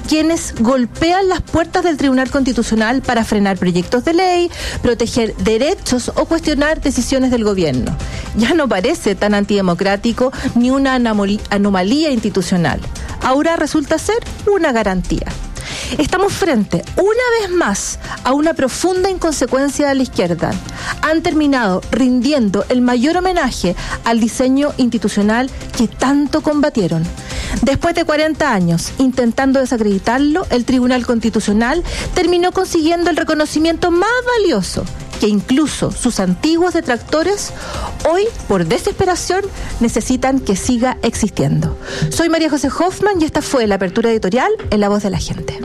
quienes golpean las puertas del Tribunal Constitucional para frenar proyectos de ley, proteger derechos o cuestionar decisiones del gobierno. Ya no parece tan antidemocrático ni una anomalía institucional. Ahora resulta ser una garantía. Estamos frente, una vez más, a una profunda inconsecuencia de la izquierda. Han terminado rindiendo el mayor homenaje al diseño institucional que tanto combatieron. Después de 40 años intentando desacreditarlo, el Tribunal Constitucional terminó consiguiendo el reconocimiento más valioso, que incluso sus antiguos detractores hoy, por desesperación, necesitan que siga existiendo. Soy María José Hoffman y esta fue la apertura editorial en La Voz de la Gente.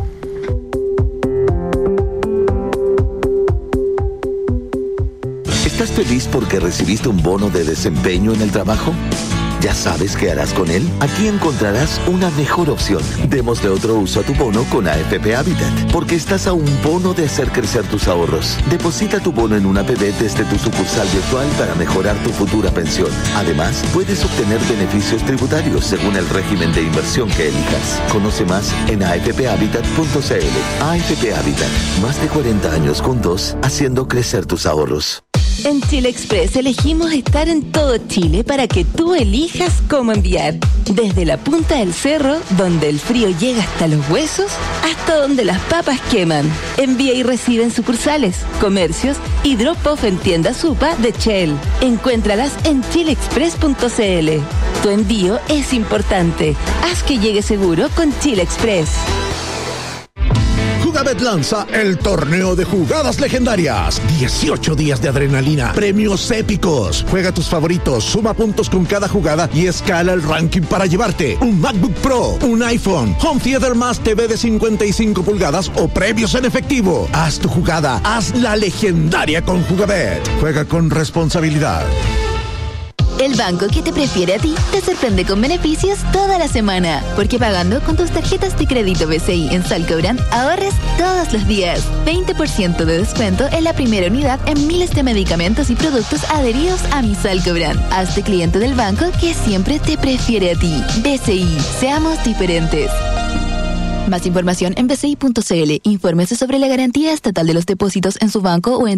¿Estás feliz porque recibiste un bono de desempeño en el trabajo? ¿Ya sabes qué harás con él? Aquí encontrarás una mejor opción. Démosle otro uso a tu bono con AFP Habitat, porque estás a un bono de hacer crecer tus ahorros. Deposita tu bono en una APB desde tu sucursal virtual para mejorar tu futura pensión. Además, puedes obtener beneficios tributarios según el régimen de inversión que elijas. Conoce más en afphabitat.cl. AFP Habitat, más de 40 años juntos, haciendo crecer tus ahorros. En Chile Express elegimos estar en todo Chile para que tú elijas cómo enviar. Desde la punta del cerro, donde el frío llega hasta los huesos, hasta donde las papas queman. Envía y recibe en sucursales, comercios y drop-off en tiendas Supa de Shell. Encuéntralas en chileexpress.cl. Tu envío es importante. Haz que llegue seguro con Chile Express. Jugabet lanza el torneo de jugadas legendarias. 18 días de adrenalina, premios épicos. Juega tus favoritos, suma puntos con cada jugada y escala el ranking para llevarte un MacBook Pro, un iPhone, Home Theater más TV de 55 pulgadas o premios en efectivo. Haz tu jugada, haz la legendaria con Jugabet. Juega con responsabilidad. El banco que te prefiere a ti te sorprende con beneficios toda la semana, porque pagando con tus tarjetas de crédito BCI en Salcobrand ahorres todos los días. 20% de descuento en la primera unidad en miles de medicamentos y productos adheridos a mi Salcobrand. Hazte cliente del banco que siempre te prefiere a ti. BCI, seamos diferentes. Más información en bci.cl. Infórmese sobre la garantía estatal de los depósitos en su banco o en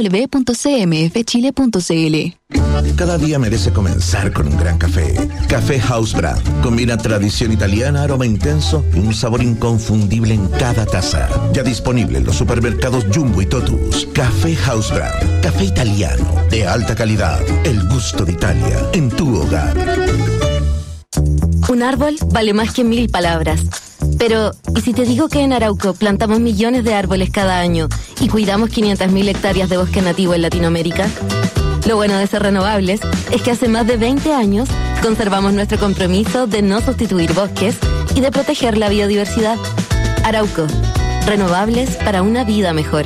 www.cmfchile.cl. Cada día merece comenzar con un gran café. Café House Brand. Combina tradición italiana, aroma intenso y un sabor inconfundible en cada taza. Ya disponible en los supermercados Jumbo y Totus. Café House Brand. Café italiano de alta calidad. El gusto de Italia en tu hogar. Un árbol vale más que 1000 palabras. Pero, ¿y si te digo que en Arauco plantamos millones de árboles cada año y cuidamos 500.000 hectáreas de bosque nativo en Latinoamérica? Lo bueno de ser renovables es que hace más de 20 años conservamos nuestro compromiso de no sustituir bosques y de proteger la biodiversidad. Arauco, renovables para una vida mejor.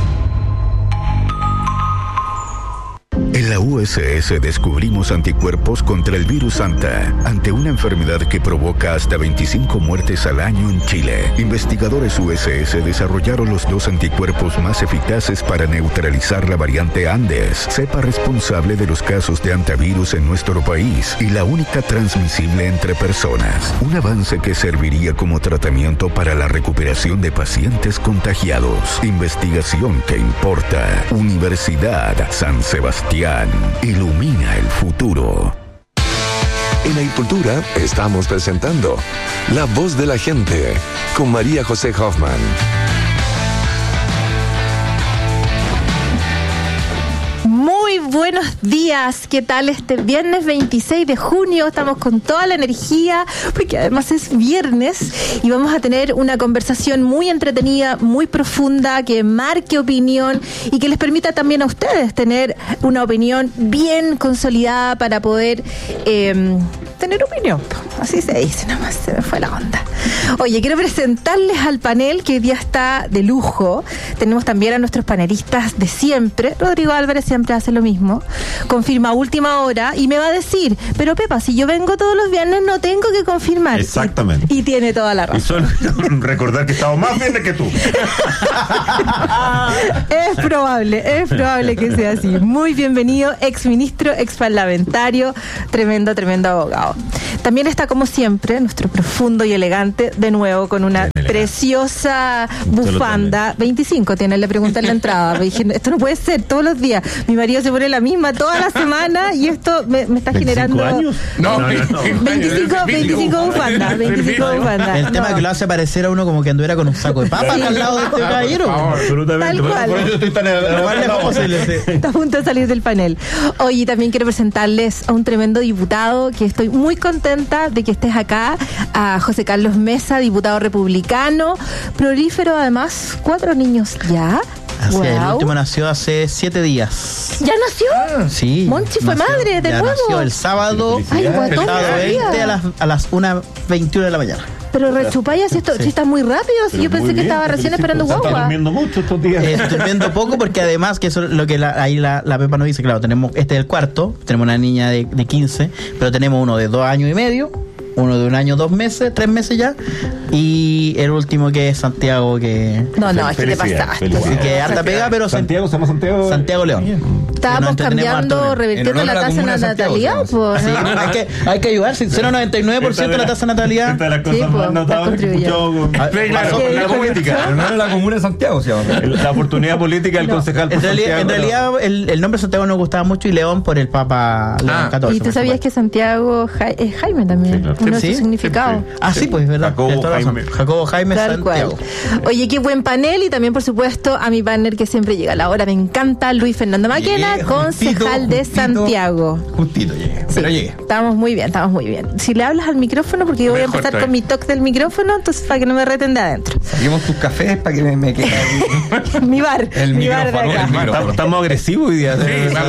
En la USS descubrimos anticuerpos contra el virus Anta, ante una enfermedad que provoca hasta 25 muertes al año en Chile. Investigadores USS desarrollaron los 2 anticuerpos más eficaces para neutralizar la variante Andes, cepa responsable de los casos de antivirus en nuestro país y la única transmisible entre personas. Un avance que serviría como tratamiento para la recuperación de pacientes contagiados. Investigación que importa. Universidad San Sebastián. Ilumina el futuro. En Agricultura estamos presentando La Voz de la Gente con María José Hoffman. Muy buenos días, ¿qué tal este viernes 26 de junio? Estamos con toda la energía, porque además es viernes y vamos a tener una conversación muy entretenida, muy profunda, que marque opinión y que les permita también a ustedes tener una opinión bien consolidada para poder tener opinión. Así se dice, nomás se me fue la onda. Oye, quiero presentarles al panel que hoy día está de lujo. Tenemos también a nuestros panelistas de siempre. Rodrigo Álvarez siempre hace lo mismo. Confirma a última hora y me va a decir, pero Pepa, si yo vengo todos los viernes no tengo que confirmar. Exactamente. Y tiene toda la razón. Y solo recordar que estamos más viernes que tú. Es probable que sea así. Muy bienvenido, exministro, exparlamentario, tremendo abogado. Wow. También está, como siempre, nuestro profundo y elegante, de nuevo, con una preciosa bufanda. 25 tiene, le pregunté en la entrada. Me dije, esto no puede ser todos los días. Mi marido se pone la misma toda la semana y esto me está generando... ¿25 años? No, 25 bufandas. 25 bufandas. El tema es que lo hace parecer a uno como que anduviera con un saco de papas al lado de este caballero. Absolutamente. Tal cual. Por eso estoy tan Está a punto de salir del panel. Oye, también quiero presentarles a un tremendo diputado que estoy muy contenta de que estés acá, a José Carlos Mesa, diputado republicano, prolífero además, 4 niños ya. Así es, el último nació hace 7 días. ¿Ya nació? Sí. Monchi fue madre, de nuevo. Nació el sábado, Ay, guatón, sábado 20 a las 1:21 de la mañana. Pero rechupaya, si está muy rápido, si yo pensé que estaba recién esperando Está guagua. durmiendo mucho estos días. Durmiendo poco porque además, que eso es lo que ahí la Pepa nos dice, claro, tenemos este es el cuarto, tenemos una niña de 15, pero tenemos uno de 2 años y medio, uno de 1 año, 2 meses, 3 meses ya, y el último que es Santiago, que... No, es que te pasaste. Así que harta pega, pero Santiago, se llama Santiago. Santiago León. Estábamos cambiando, revirtiendo la tasa de natalidad, pues. Sí, hay que ayudar, 0,99% la tasa de natalidad. Esta de las cosas más notables que he escuchado. Claro, la política. Pero no era la comuna de Santiago, se llama. La oportunidad política del concejal. En realidad el nombre Santiago nos gustaba mucho y León por el Papa León XIV. Y tú sabías que Santiago es Jaime también, uno de sus significados. Sí, pues, verdad. Jacobo Jaime Tal Santiago. Cual. Oye, qué buen panel, y también, por supuesto, a mi partner que siempre llega a la hora. Me encanta, Luis Fernando Maquena, concejal de Santiago. Justito llegué, pero llegué. Estamos muy bien. Si le hablas al micrófono, porque yo voy a empezar con mi toque del micrófono, entonces para que no me reten de adentro. Saquemos tus cafés para que me quede mi bar de acá. Estamos agresivos hoy día.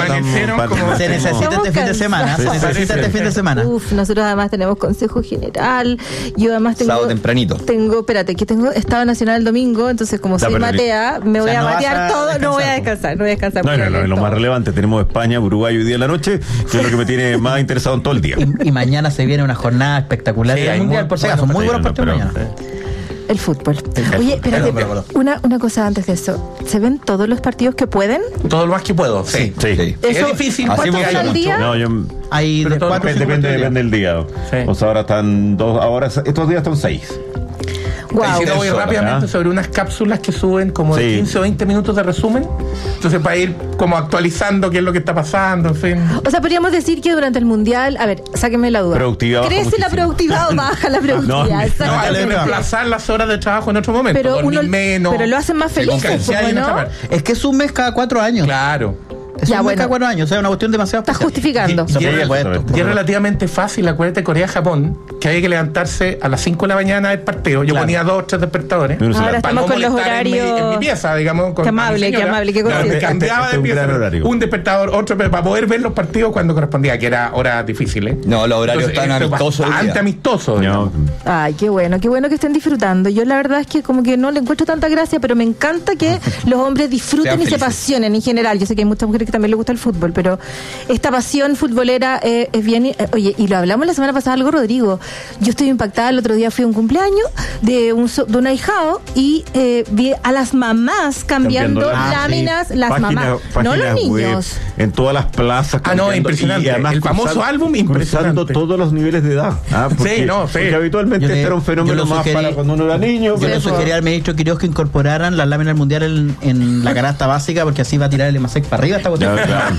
Se necesita este fin de semana. Se necesita este fin de semana. Uf, nosotros además tenemos consejo general. Yo además tengo... Sábado tempranito. Espérate, que tengo Estado Nacional el domingo, entonces como soy matea, me voy a matear todo, no voy a descansar. Lo más relevante, tenemos España, Uruguay hoy día en la noche, que es lo que me tiene más interesado en todo el día. Y mañana se viene una jornada espectacular del Mundial, por si acaso, muy buenos partidos mañana. El fútbol. Oye, espérate, una cosa antes de eso. ¿Se ven todos los partidos que pueden? Todo lo más que puedo, sí. ¿Es difícil? ¿Cuántos son al día? No, hay de 4 depende del día. O sea, ahora están 2, estos días están 6. Wow. Y voy rápidamente sobre unas cápsulas que suben como de 15 o 20 minutos de resumen. Entonces, para ir como actualizando qué es lo que está pasando, en fin. O sea, podríamos decir que durante el Mundial, a ver, sáquenme la duda. ¿Crece la productividad o baja la productividad? No, hay que reemplazar las horas de trabajo en otro momento. Pero lo hacen más felices, ¿no? Es que es un mes cada 4 años. Claro. Es un mes cada 4 años, o sea, una cuestión demasiado especial. Estás justificando. Y es relativamente fácil, acuérdate, Corea-Japón, que hay que levantarse a las 5 de la mañana del partido. Yo ponía 2 o 3 despertadores. Ahora estamos con los horarios. En mi pieza, digamos. Qué amable, qué cosa. Cambiaba de pieza. Un despertador, otro, para poder ver los partidos cuando correspondía, que era horas difíciles. No, los horarios están amistosos. Bastante amistosos. Ay, qué bueno que estén disfrutando. Yo la verdad es que como que no le encuentro tanta gracia, pero me encanta que los hombres disfruten y se apasionen en general. Yo sé que hay muchas mujeres que también les gusta el fútbol, pero esta pasión futbolera es bien... Oye, y lo hablamos la semana pasada algo, Rodrigo. Yo estoy impactada, el otro día fui a un cumpleaños de un ahijado y vi a las mamás cambiando láminas, las mamás, no los niños. En todas las plazas. Impresionante. Y además el famoso álbum impresionante. Cruzando todos los niveles de edad. Porque habitualmente este era un fenómeno más para cuando uno era niño. Yo le sugería al ministro Quiroz que incorporaran las láminas del Mundial en la canasta básica, porque así va a tirar el EMASEC para arriba esta cuestión.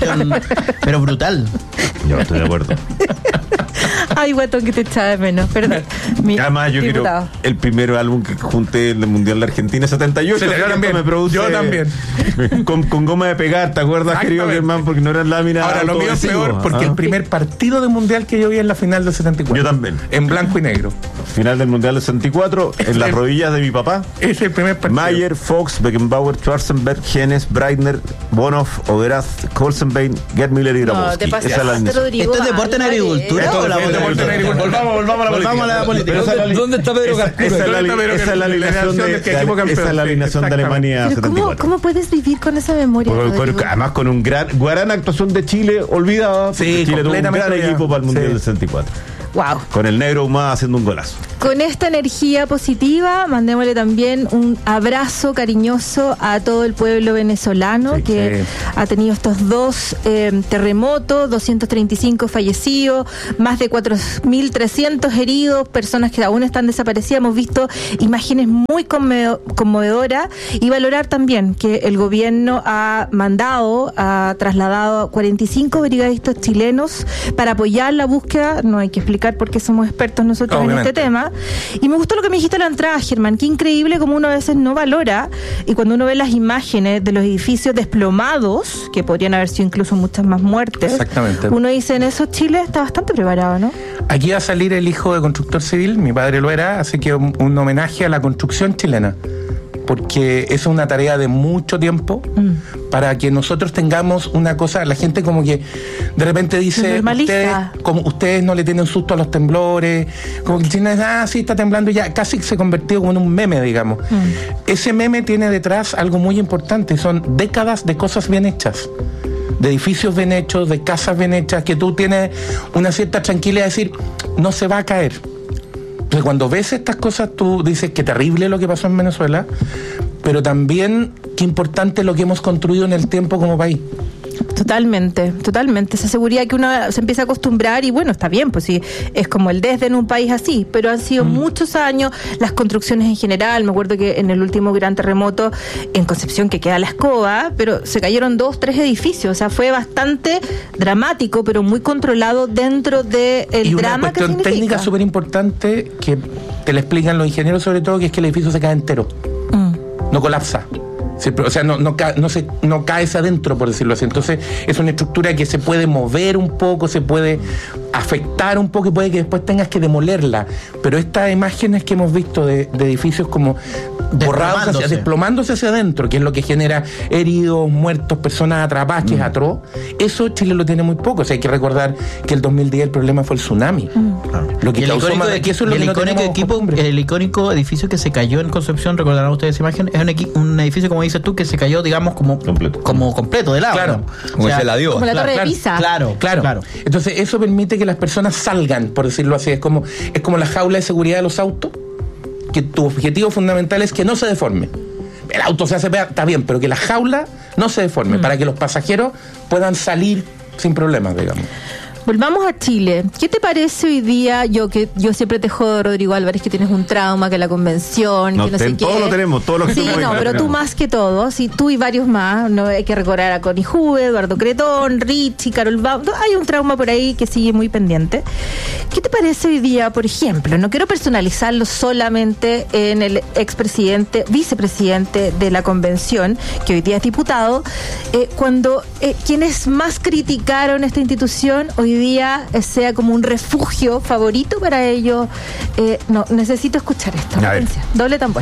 Pero brutal. Yo estoy de acuerdo. Ay, guatón, que te echaba de menos, perdón. Además, yo quiero el primer álbum que junté en el Mundial de Argentina 78. Yo también. Con goma de pegar, ¿te acuerdas, querido Germán? Porque no eran láminas. Ahora, lo mío es peor, porque el primer partido de Mundial que yo vi en la final del 74. Yo también. En blanco y negro. Final del Mundial del 74, en las rodillas de mi papá. Es el primer partido. Mayer, Fox, Beckenbauer, Schwarzenberg, Genes, Breitner, Bonhoff, Oderaz, Colsenbein, Gerd Müller y Grabowski. Esto es deporte en agricultura. Volvamos a la política. ¿Dónde está Pedro Castillo? Esa es la alineación de Alemania 74. ¿Cómo puedes vivir con esa memoria? Además con un gran actuación de Chile olvidada. Sí, Chile tuvo un gran equipo para el Mundial del 64. Wow. Con el negro Humada haciendo un golazo. con esta energía positiva, mandémosle también un abrazo cariñoso a todo el pueblo venezolano que ha tenido estos 2 terremotos, 235 fallecidos, más de 4.300 heridos, personas que aún están desaparecidas. Hemos visto imágenes muy conmovedoras, y valorar también que el gobierno ha trasladado 45 brigadistas chilenos para apoyar la búsqueda. No hay que explicar por qué somos expertos nosotros en este tema. Y me gustó lo que me dijiste a la entrada, Germán. Qué increíble como uno a veces no valora, y cuando uno ve las imágenes de los edificios desplomados, que podrían haber sido incluso muchas más muertes, uno dice, en eso Chile está bastante preparado, ¿no? Aquí va a salir el hijo de constructor civil, mi padre lo era, así que un homenaje a la construcción chilena, porque eso es una tarea de mucho tiempo para que nosotros tengamos una cosa. La gente como que de repente dice, ustedes no le tienen susto a los temblores, como que China sí está temblando, ya casi se ha convertido como en un meme, digamos. Ese meme tiene detrás algo muy importante, son décadas de cosas bien hechas, de edificios bien hechos, de casas bien hechas, que tú tienes una cierta tranquilidad de decir, no se va a caer. Entonces, cuando ves estas cosas, tú dices qué terrible lo que pasó en Venezuela, pero también qué importante lo que hemos construido en el tiempo como país. Totalmente. Esa seguridad que uno se empieza a acostumbrar, y bueno, está bien, pues sí, es como el desde en un país así, pero han sido muchos años, las construcciones en general. Me acuerdo que en el último gran terremoto en Concepción, que queda la escoba, pero se cayeron 2, 3 edificios, o sea, fue bastante dramático, pero muy controlado dentro del drama que significa. Y una cuestión técnica súper importante que te la explican los ingenieros sobre todo, que es que el edificio se cae entero, no colapsa. O sea, no cae hacia adentro, por decirlo así. Entonces es una estructura que se puede mover un poco, se puede afectar un poco, y puede que después tengas que demolerla. Pero estas imágenes que hemos visto de edificios como borrados, desplomándose hacia adentro, que es lo que genera heridos, muertos, personas atrapadas, que es atroz, eso Chile lo tiene muy poco. O sea, hay que recordar que el 2010 el problema fue el tsunami. Lo que causó el icónico edificio que se cayó en Concepción, recordarán ustedes esa imagen, es un edificio, como dices tú, que se cayó, digamos, como completo de lado. Claro, como se la dio. Como la Torre de Pisa. Claro. Entonces eso permite que las personas salgan, por decirlo así. Es como la jaula de seguridad de los autos, que tu objetivo fundamental es que no se deforme. El auto se hace pegar, está bien, pero que la jaula no se deforme, para que los pasajeros puedan salir sin problemas, digamos. Volvamos a Chile. ¿Qué te parece hoy día? Yo siempre te jodo, Rodrigo Álvarez, que tienes un trauma, que la convención, que no sé qué. Todos lo tenemos, todos los que sí, no, pero tú más que todos, y tú y varios más. No hay que recordar a Connie Juve, Eduardo Cretón, Richie, Carol Baum. Hay un trauma por ahí que sigue muy pendiente. ¿Qué te parece hoy día, por ejemplo? No quiero personalizarlo solamente en el expresidente, vicepresidente de la convención, que hoy día es diputado, cuando quienes más criticaron esta institución hoy día sea como un refugio favorito para ellos. Necesito escuchar esto. Doble tambor.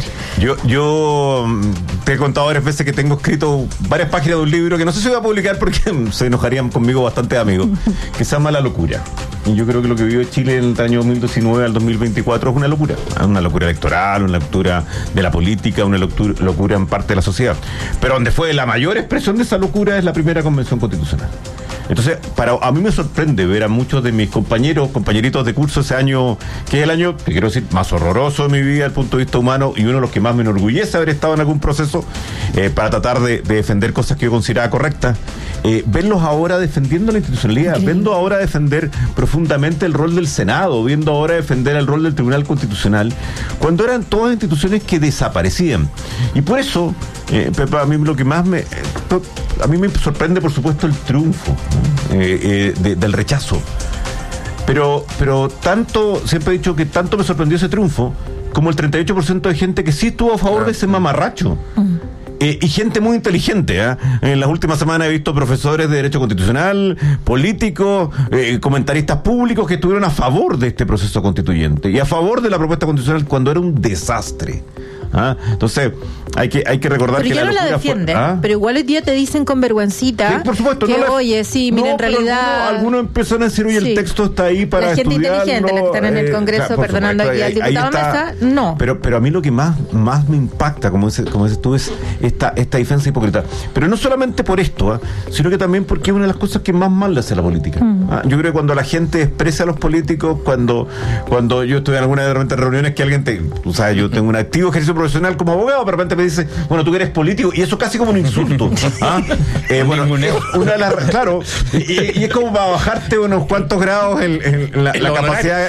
Yo te he contado varias veces que tengo escrito varias páginas de un libro que no sé si voy a publicar porque se enojarían conmigo bastantes amigos, que se llama La Locura. Y yo creo que lo que vivió Chile en el año 2019 al 2024 es una locura electoral, una locura de la política, una locura en parte de la sociedad. Pero donde fue la mayor expresión de esa locura es la primera convención constitucional. Entonces, a mí me sorprende ver a muchos de mis compañeritos de curso ese año, que es el año, te quiero decir, más horroroso de mi vida desde el punto de vista humano, y uno de los que más me enorgullece haber estado en algún proceso para tratar de defender cosas que yo consideraba correctas. Verlos ahora defendiendo la institucionalidad, viendo ahora defender profundamente el rol del Senado, viendo ahora defender el rol del Tribunal Constitucional, cuando eran todas instituciones que desaparecían. Y por eso, Pepa, a mí lo que más me sorprende, por supuesto, el triunfo del rechazo. Pero tanto, siempre he dicho que tanto me sorprendió ese triunfo, como el 38% de gente que sí estuvo a favor de ese mamarracho. Y gente muy inteligente. En las últimas semanas he visto profesores de Derecho Constitucional, políticos, comentaristas públicos que estuvieron a favor de este proceso constituyente y a favor de la propuesta constitucional cuando era un desastre. Entonces, hay que recordar pero que ya no la defienden, pero igual hoy día te dicen con vergüencita, sí, por supuesto, que oye, sí, mira, en realidad algunos empiezan a decir, oye, el texto está ahí para la gente estudiarlo, inteligente, la que están en el Congreso, perdonando aquí al diputado Mesa, no. Pero a mí lo que más me impacta, como dices tú, es esta defensa hipócrita. Pero no solamente por esto, sino que también porque es una de las cosas que más mal le hace a la política. Yo creo que cuando la gente expresa a los políticos, cuando yo estoy en alguna de repente reuniones que alguien yo tengo un activo ejercicio profesional como abogado, pero de repente me dice, bueno, tú que eres político, y eso casi como un insulto. Bueno, una de las, claro, y es como para bajarte unos cuantos grados en la capacidad.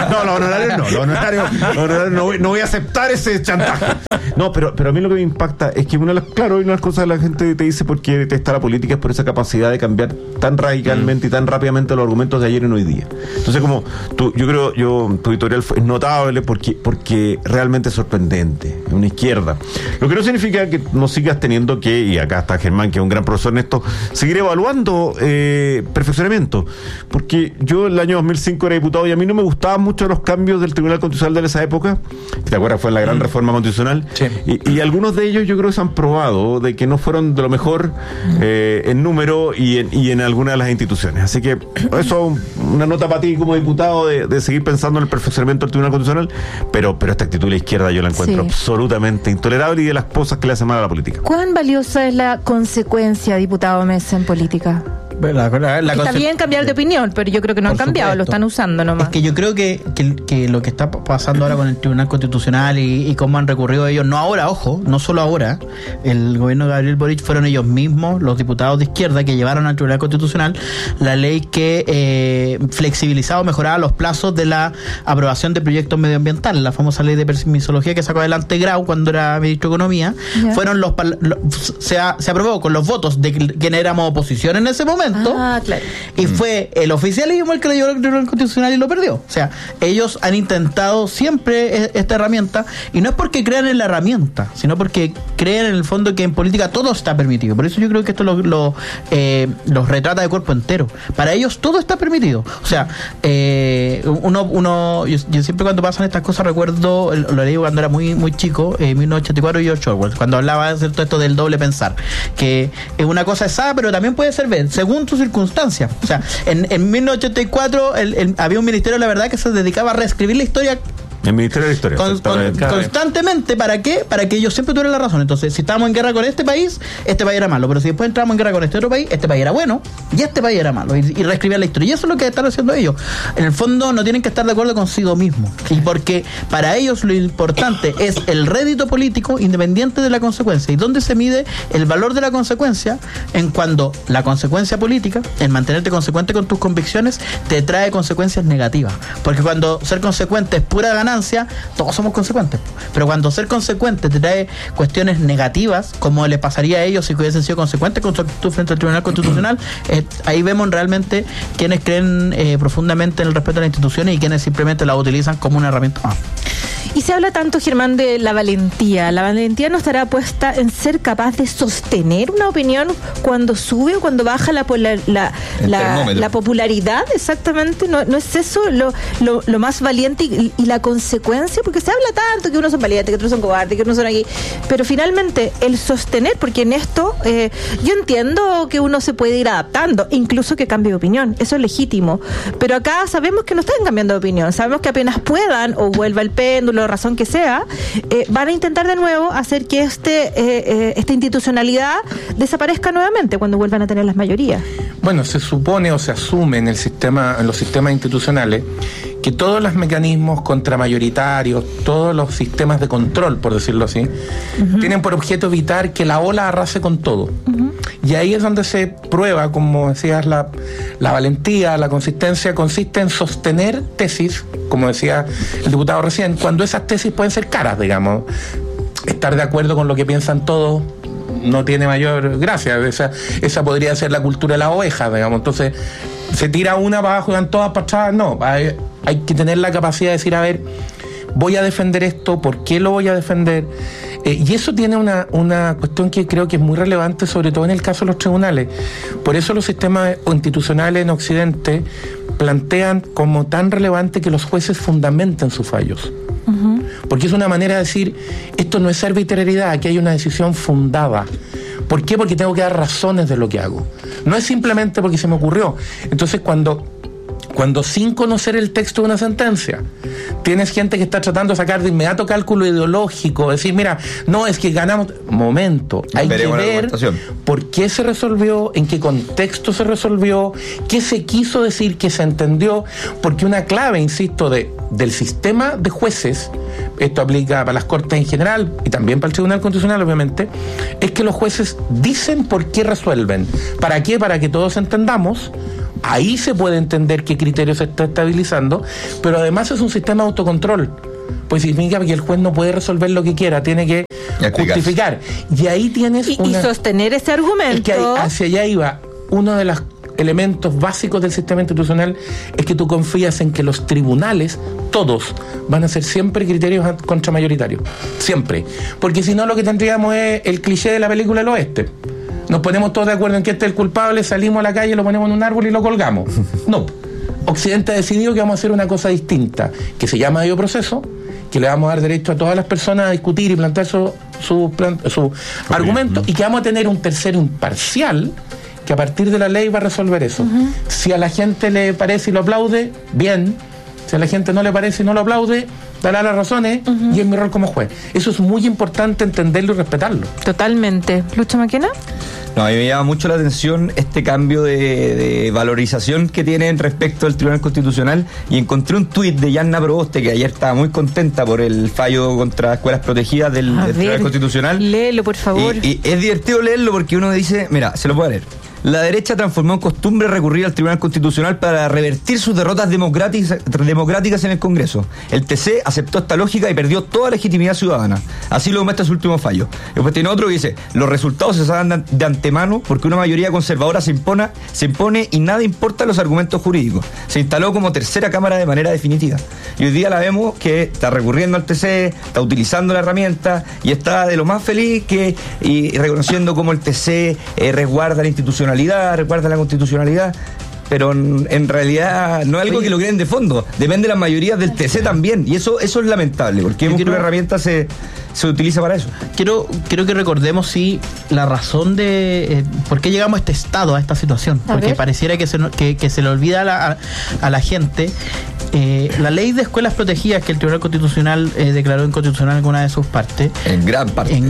Los honorarios no voy a aceptar ese chantaje. No, pero a mí lo que me impacta es que hay una de las cosas que la gente te dice por qué detesta la política es por esa capacidad de cambiar tan radicalmente y tan rápidamente los argumentos de ayer en hoy día. Entonces, como tu editorial es notable porque realmente es sorprendente, es una izquierda. Lo que no significa que no sigas teniendo que, y acá está Germán, que es un gran profesor en esto, seguir evaluando perfeccionamiento. Porque yo el año 2005 era diputado y a mí no me gustaban mucho los cambios del Tribunal Constitucional de esa época. ¿Te acuerdas? Fue en la gran reforma constitucional. Sí. Y algunos de ellos yo creo que se han probado de que no fueron de lo mejor en número y en algunas de las instituciones. Así que eso, una nota para ti como diputado de seguir pensando en el perfeccionamiento del Tribunal Constitucional, pero esta actitud de la izquierda yo la encuentro absolutamente intolerable y de las cosas que le hacen mal a la política. ¿Cuán valiosa es la consecuencia, diputado Mesa, en política? Está bien cambiar de opinión, pero yo creo que no han cambiado, lo están usando nomás. Es que yo creo que lo que está pasando ahora con el Tribunal Constitucional y cómo han recurrido a ellos, no ahora, ojo, no solo ahora, el gobierno de Gabriel Boric fueron ellos mismos, los diputados de izquierda, que llevaron al Tribunal Constitucional la ley que flexibilizaba o mejoraba los plazos de la aprobación de proyectos medioambientales, la famosa ley de permisología que sacó adelante Grau cuando era ministro de Economía. Fueron se aprobó con los votos de quienes éramos oposición en ese momento. Claro. Y fue el oficialismo el que le llevó al Tribunal Constitucional y lo perdió. O sea, ellos han intentado siempre esta herramienta, y no es porque crean en la herramienta, sino porque creen en el fondo que en política todo está permitido. Por eso yo creo que esto los retrata de cuerpo entero. Para ellos todo está permitido. O sea, yo siempre cuando pasan estas cosas recuerdo, lo leí cuando era muy, muy chico, 1984 y George Orwell, cuando hablaba de esto del doble pensar, que es una cosa es A, pero también puede ser B, según sus circunstancias. O sea, en 1984 había un ministerio de la verdad que se dedicaba a reescribir la historia. El Ministerio de la Historia. Constantemente, ¿para qué? Para que ellos siempre tuvieran la razón. Entonces, si estábamos en guerra con este país era malo, pero si después entramos en guerra con este otro país era bueno, y este país era malo, y reescribían la historia. Y eso es lo que están haciendo ellos. En el fondo no tienen que estar de acuerdo consigo mismos, y porque para ellos lo importante es el rédito político independiente de la consecuencia. ¿Y dónde se mide el valor de la consecuencia? En cuando la consecuencia política, en mantenerte consecuente con tus convicciones, te trae consecuencias negativas. Porque cuando ser consecuente es pura ganancia, todos somos consecuentes. Pero cuando ser consecuente te trae cuestiones negativas, como les pasaría a ellos si hubiesen sido consecuentes con su actitud frente al Tribunal Constitucional, ahí vemos realmente quienes creen profundamente en el respeto a las instituciones y quienes simplemente la utilizan como una herramienta más. Y se habla tanto, Germán, de la valentía. ¿La valentía no estará puesta en ser capaz de sostener una opinión cuando sube o cuando baja la popularidad? Exactamente. ¿No es eso lo más valiente y la consecuencia? Porque se habla tanto que unos son valientes, que otros son cobardes, que unos son aquí. Pero finalmente, el sostener, porque en esto yo entiendo que uno se puede ir adaptando, incluso que cambie de opinión. Eso es legítimo. Pero acá sabemos que no están cambiando de opinión. Sabemos que apenas puedan o vuelva el péndulo, razón que sea, van a intentar de nuevo hacer que esta institucionalidad desaparezca nuevamente cuando vuelvan a tener las mayorías. Bueno, se supone o se asume en los sistemas institucionales que todos los mecanismos contramayoritarios, todos los sistemas de control, por decirlo así, tienen por objeto evitar que la ola arrase con todo. Y ahí es donde se prueba, como decías, la valentía, la consistencia consiste en sostener tesis, como decía el diputado recién, cuando esas tesis pueden ser caras, digamos. Estar de acuerdo con lo que piensan todos no tiene mayor gracia. Esa podría ser la cultura de la oveja, digamos. Entonces, se tira una para abajo y van todas para atrás. No, hay que tener la capacidad de decir, a ver, voy a defender esto, ¿por qué lo voy a defender? Y eso tiene una cuestión que creo que es muy relevante, sobre todo en el caso de los tribunales. Por eso los sistemas institucionales en Occidente plantean como tan relevante que los jueces fundamenten sus fallos. porque es una manera de decir, esto no es arbitrariedad, aquí hay una decisión fundada. ¿Por qué? Porque tengo que dar razones de lo que hago. No es simplemente porque se me ocurrió. Entonces, cuando sin conocer el texto de una sentencia, tienes gente que está tratando de sacar de inmediato cálculo ideológico, decir, mira, no, es que ganamos. Momento, hay que ver por qué se resolvió, en qué contexto se resolvió, qué se quiso decir, qué se entendió, porque una clave, insisto, del sistema de jueces, esto aplica para las Cortes en general y también para el Tribunal Constitucional, obviamente, es que los jueces dicen por qué resuelven. ¿Para qué? Para que todos entendamos. Ahí se puede entender qué criterio se está estabilizando, pero además es un sistema de autocontrol. Pues significa que el juez no puede resolver lo que quiera, tiene que justificar. Y ahí tienes y sostener ese argumento. Es que hacia allá iba. Uno de los elementos básicos del sistema institucional es que tú confías en que los tribunales, todos, van a ser siempre criterios contramayoritarios. Siempre. Porque si no, lo que tendríamos es el cliché de la película del oeste. Nos ponemos todos de acuerdo en que este es el culpable, salimos a la calle, lo ponemos en un árbol y lo colgamos. No. Occidente ha decidido que vamos a hacer una cosa distinta, que se llama debido proceso, que le vamos a dar derecho a todas las personas a discutir y plantear su argumento, y que vamos a tener un tercero imparcial que a partir de la ley va a resolver eso. Si a la gente le parece y lo aplaude, bien. Si a la gente no le parece y no lo aplaude, dará las razones, y es mi rol como juez. Eso es muy importante entenderlo y respetarlo. Totalmente. ¿Lucho Maquena? No, a mí me llama mucho la atención este cambio de valorización que tienen respecto al Tribunal Constitucional, y encontré un tuit de Yanna Proboste, que ayer estaba muy contenta por el fallo contra escuelas protegidas del Tribunal Constitucional. Léelo, por favor. Y es divertido leerlo porque uno dice, mira, se lo puedo leer. La derecha transformó en costumbre recurrir al Tribunal Constitucional para revertir sus derrotas democráticas en el Congreso. El TC aceptó esta lógica y perdió toda legitimidad ciudadana. Así lo muestra su último fallo. Después tiene otro que dice, los resultados se saben de antemano porque una mayoría conservadora se impone y nada importa los argumentos jurídicos. Se instaló como tercera cámara de manera definitiva. Y hoy día la vemos que está recurriendo al TC, está utilizando la herramienta y está de lo más feliz y reconociendo cómo el TC resguarda la institucionalidad, recuerda la constitucionalidad, pero en realidad no es algo que lo creen de fondo, depende de las mayorías del TC también, y eso es lamentable, porque vemos que la herramienta se utiliza para eso. Quiero que recordemos la razón de por qué llegamos a este estado, a esta situación, porque pareciera que se le olvida a la gente. La ley de escuelas protegidas que el Tribunal Constitucional declaró inconstitucional en alguna de sus partes, en gran parte,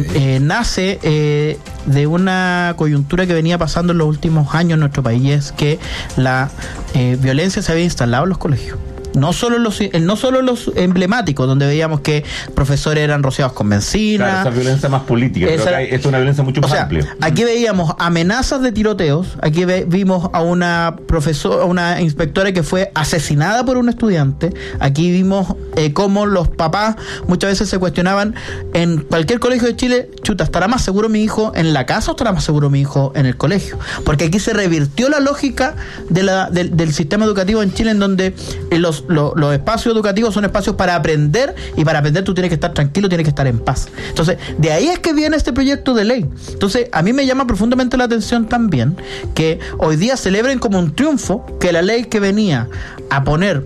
nace de una coyuntura que venía pasando en los últimos años en nuestro país, y es que la violencia se había instalado en los colegios. No solo los emblemáticos, donde veíamos que profesores eran rociados con benzina. Claro, esa violencia más política, pero acá es una violencia mucho más amplia. Aquí veíamos amenazas de tiroteos, aquí vimos a una inspectora que fue asesinada por un estudiante, aquí vimos cómo los papás muchas veces se cuestionaban en cualquier colegio de Chile, ¿estará más seguro mi hijo en la casa o estará más seguro mi hijo en el colegio? Porque aquí se revirtió la lógica del sistema educativo en Chile, en donde los espacios educativos son espacios para aprender, y para aprender tú tienes que estar tranquilo, tienes que estar en paz. Entonces, de ahí es que viene este proyecto de ley. Entonces, a mí me llama profundamente la atención también que hoy día celebren como un triunfo que la ley que venía a poner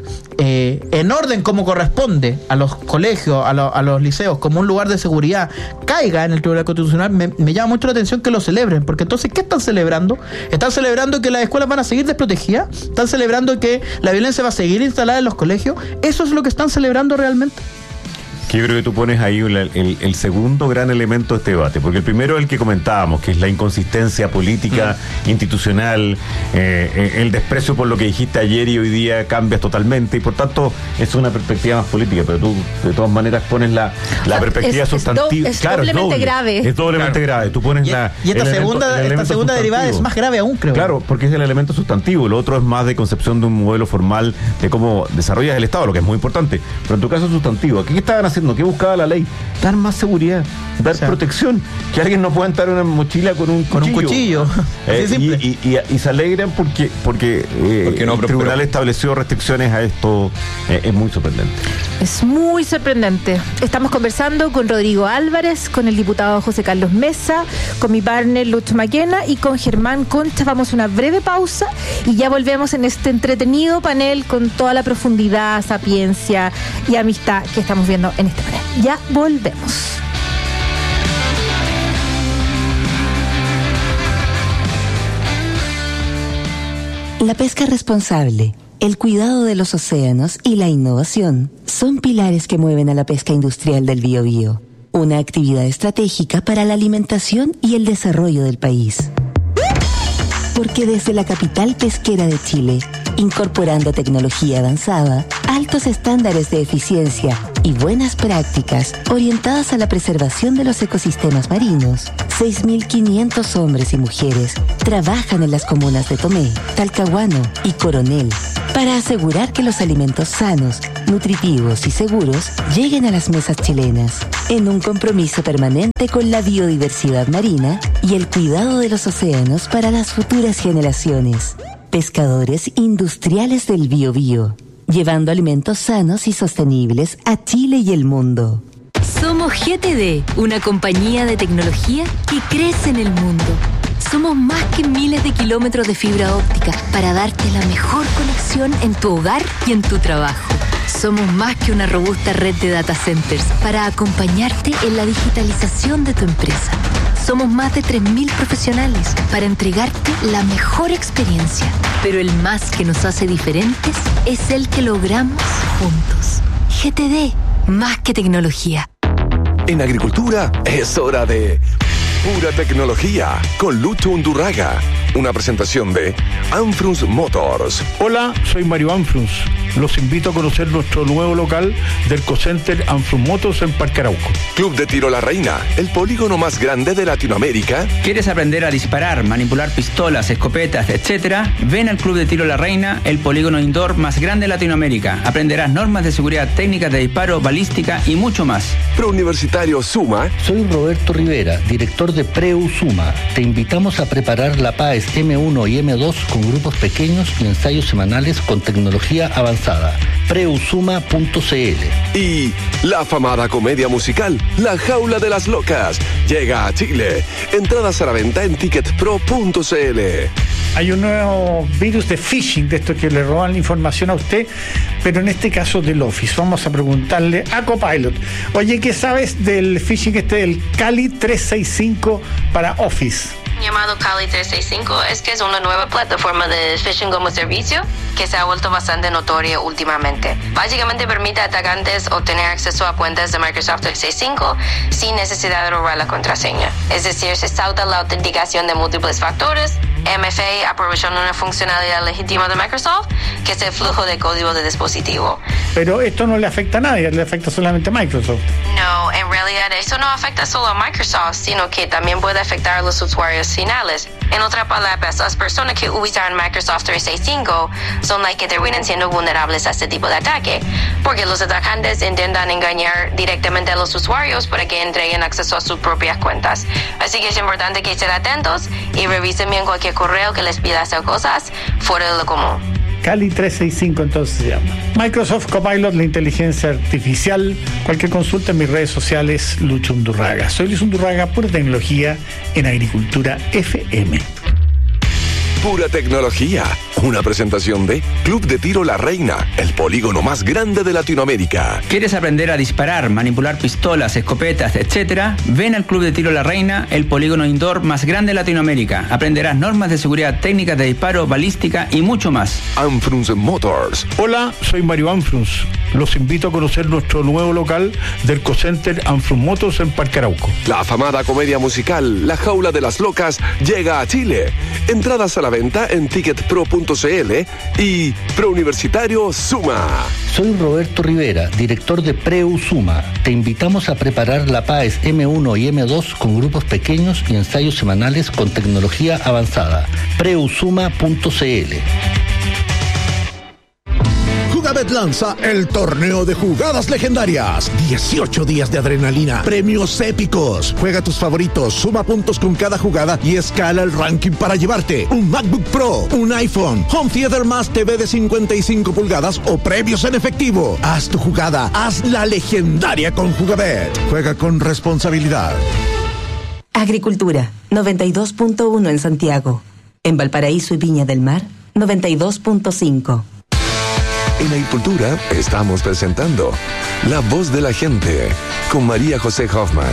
en orden como corresponde a los colegios, a los liceos, como un lugar de seguridad, caiga en el Tribunal Constitucional. Me llama mucho la atención que lo celebren, porque entonces, ¿qué están celebrando? ¿Están celebrando que las escuelas van a seguir desprotegidas? ¿Están celebrando que la violencia va a seguir instalada en los colegios? ¿Eso es lo que están celebrando realmente? Que yo creo que tú pones ahí el segundo gran elemento de este debate, porque el primero es el que comentábamos, que es la inconsistencia política, institucional, el desprecio por lo que dijiste ayer y hoy día cambias totalmente, y por tanto es una perspectiva más política, pero tú de todas maneras pones la perspectiva sustantiva. Es doblemente grave. Es doblemente grave. Tú pones esta segunda derivada es más grave aún, creo. Claro, porque es el elemento sustantivo, lo otro es más de concepción de un modelo formal de cómo desarrollas el Estado, lo que es muy importante, pero en tu caso es sustantivo. ¿Qué estaban haciendo? ¿Qué buscaba la ley? Dar más seguridad, dar protección, que alguien no pueda entrar en una mochila con un cuchillo. Y se alegran porque no, el tribunal estableció restricciones a esto. Es muy sorprendente. Es muy sorprendente. Estamos conversando con Rodrigo Álvarez, con el diputado José Carlos Mesa, con mi partner Lucho Maquena y con Germán Concha. Vamos a una breve pausa y ya volvemos en este entretenido panel con toda la profundidad, sapiencia y amistad que estamos viendo en esta manera. Ya volvemos. La pesca responsable, el cuidado de los océanos y la innovación son pilares que mueven a la pesca industrial del Biobío, una actividad estratégica para la alimentación y el desarrollo del país. Porque desde la capital pesquera de Chile, incorporando tecnología avanzada, altos estándares de eficiencia y buenas prácticas orientadas a la preservación de los ecosistemas marinos, 6.500 hombres y mujeres trabajan en las comunas de Tomé, Talcahuano y Coronel para asegurar que los alimentos sanos, nutritivos y seguros lleguen a las mesas chilenas, en un compromiso permanente con la biodiversidad marina y el cuidado de los océanos para las futuras generaciones. Pescadores industriales del Biobío, llevando alimentos sanos y sostenibles a Chile y el mundo. Somos GTD, una compañía de tecnología que crece en el mundo. Somos más que miles de kilómetros de fibra óptica para darte la mejor conexión en tu hogar y en tu trabajo. Somos más que una robusta red de data centers para acompañarte en la digitalización de tu empresa. Somos más de 3.000 profesionales para entregarte la mejor experiencia. Pero el más que nos hace diferentes es el que logramos juntos. GTD, más que tecnología. En agricultura es hora de Pura Tecnología con Lucho Undurraga. Una presentación de Anfrunz Motors. Hola, soy Mario Anfrunz. Los invito a conocer nuestro nuevo local del Cocenter Anfrunz Motors en Parque Arauco. Club de Tiro La Reina, el polígono más grande de Latinoamérica. ¿Quieres aprender a disparar, manipular pistolas, escopetas, etcétera? Ven al Club de Tiro La Reina, el polígono indoor más grande de Latinoamérica. Aprenderás normas de seguridad, técnicas de disparo, balística y mucho más. Prouniversitario Suma. Soy Roberto Rivera, director de Preu Suma. Te invitamos a preparar la PAES M1 y M2 con grupos pequeños y ensayos semanales con tecnología avanzada. Preusuma.cl. Y la afamada comedia musical La Jaula de las Locas llega a Chile. Entradas a la venta en ticketpro.cl. Hay un nuevo virus de phishing, de esto que le roban la información a usted, pero en este caso del Office. Vamos a preguntarle a Copilot. Oye, ¿qué sabes del phishing del Kali 365 para Office? Llamado Kali 365 es que es una nueva plataforma de phishing como servicio que se ha vuelto bastante notoria últimamente. Básicamente permite a atacantes obtener acceso a cuentas de Microsoft 365 sin necesidad de robar la contraseña. Es decir, se sauta la autenticación de múltiples factores. MFA aprovechando una funcionalidad legítima de Microsoft, que es el flujo de código de dispositivo. Pero esto no le afecta a nadie, le afecta solamente a Microsoft. No, en realidad eso no afecta solo a Microsoft, sino que también puede afectar a los usuarios finales. En otras palabras, las personas que usan Microsoft 365 son las que terminan siendo vulnerables a este tipo de ataque, porque los atacantes intentan engañar directamente a los usuarios para que entreguen acceso a sus propias cuentas. Así que es importante que estén atentos y revisen bien cualquier correo que les pida hacer cosas fuera de lo común. Kali 365 entonces se llama. Microsoft Copilot, la inteligencia artificial. Cualquier consulta en mis redes sociales, Lucho Undurraga. Soy Luis Undurraga, Pura Tecnología en Agricultura FM. Pura Tecnología, una presentación de Club de Tiro La Reina, el polígono más grande de Latinoamérica. ¿Quieres aprender a disparar, manipular pistolas, escopetas, etcétera? Ven al Club de Tiro La Reina, el polígono indoor más grande de Latinoamérica. Aprenderás normas de seguridad, técnicas de disparo, balística y mucho más. Anfrunz Motors. Hola, soy Mario Anfrunz. Los invito a conocer nuestro nuevo local del Cocenter Anfrunz Motors en Parque Arauco. La afamada comedia musical La Jaula de las Locas llega a Chile. Entradas a la venta en ticketpro.cl y Prouniversitario Suma. Soy Roberto Rivera, director de Preu Suma. Te invitamos a preparar la PAES M1 y M2 con grupos pequeños y ensayos semanales con tecnología avanzada. Preusuma.cl. Jugabet lanza el torneo de jugadas legendarias. 18 días de adrenalina, premios épicos. Juega tus favoritos, suma puntos con cada jugada y escala el ranking para llevarte un MacBook Pro, un iPhone, Home Theater más TV de 55 pulgadas o premios en efectivo. Haz tu jugada, haz la legendaria con Jugabet. Juega con responsabilidad. Agricultura, 92.1 en Santiago. En Valparaíso y Viña del Mar, 92.5. En Agricultura estamos presentando La Voz de la Gente con María José Hoffman.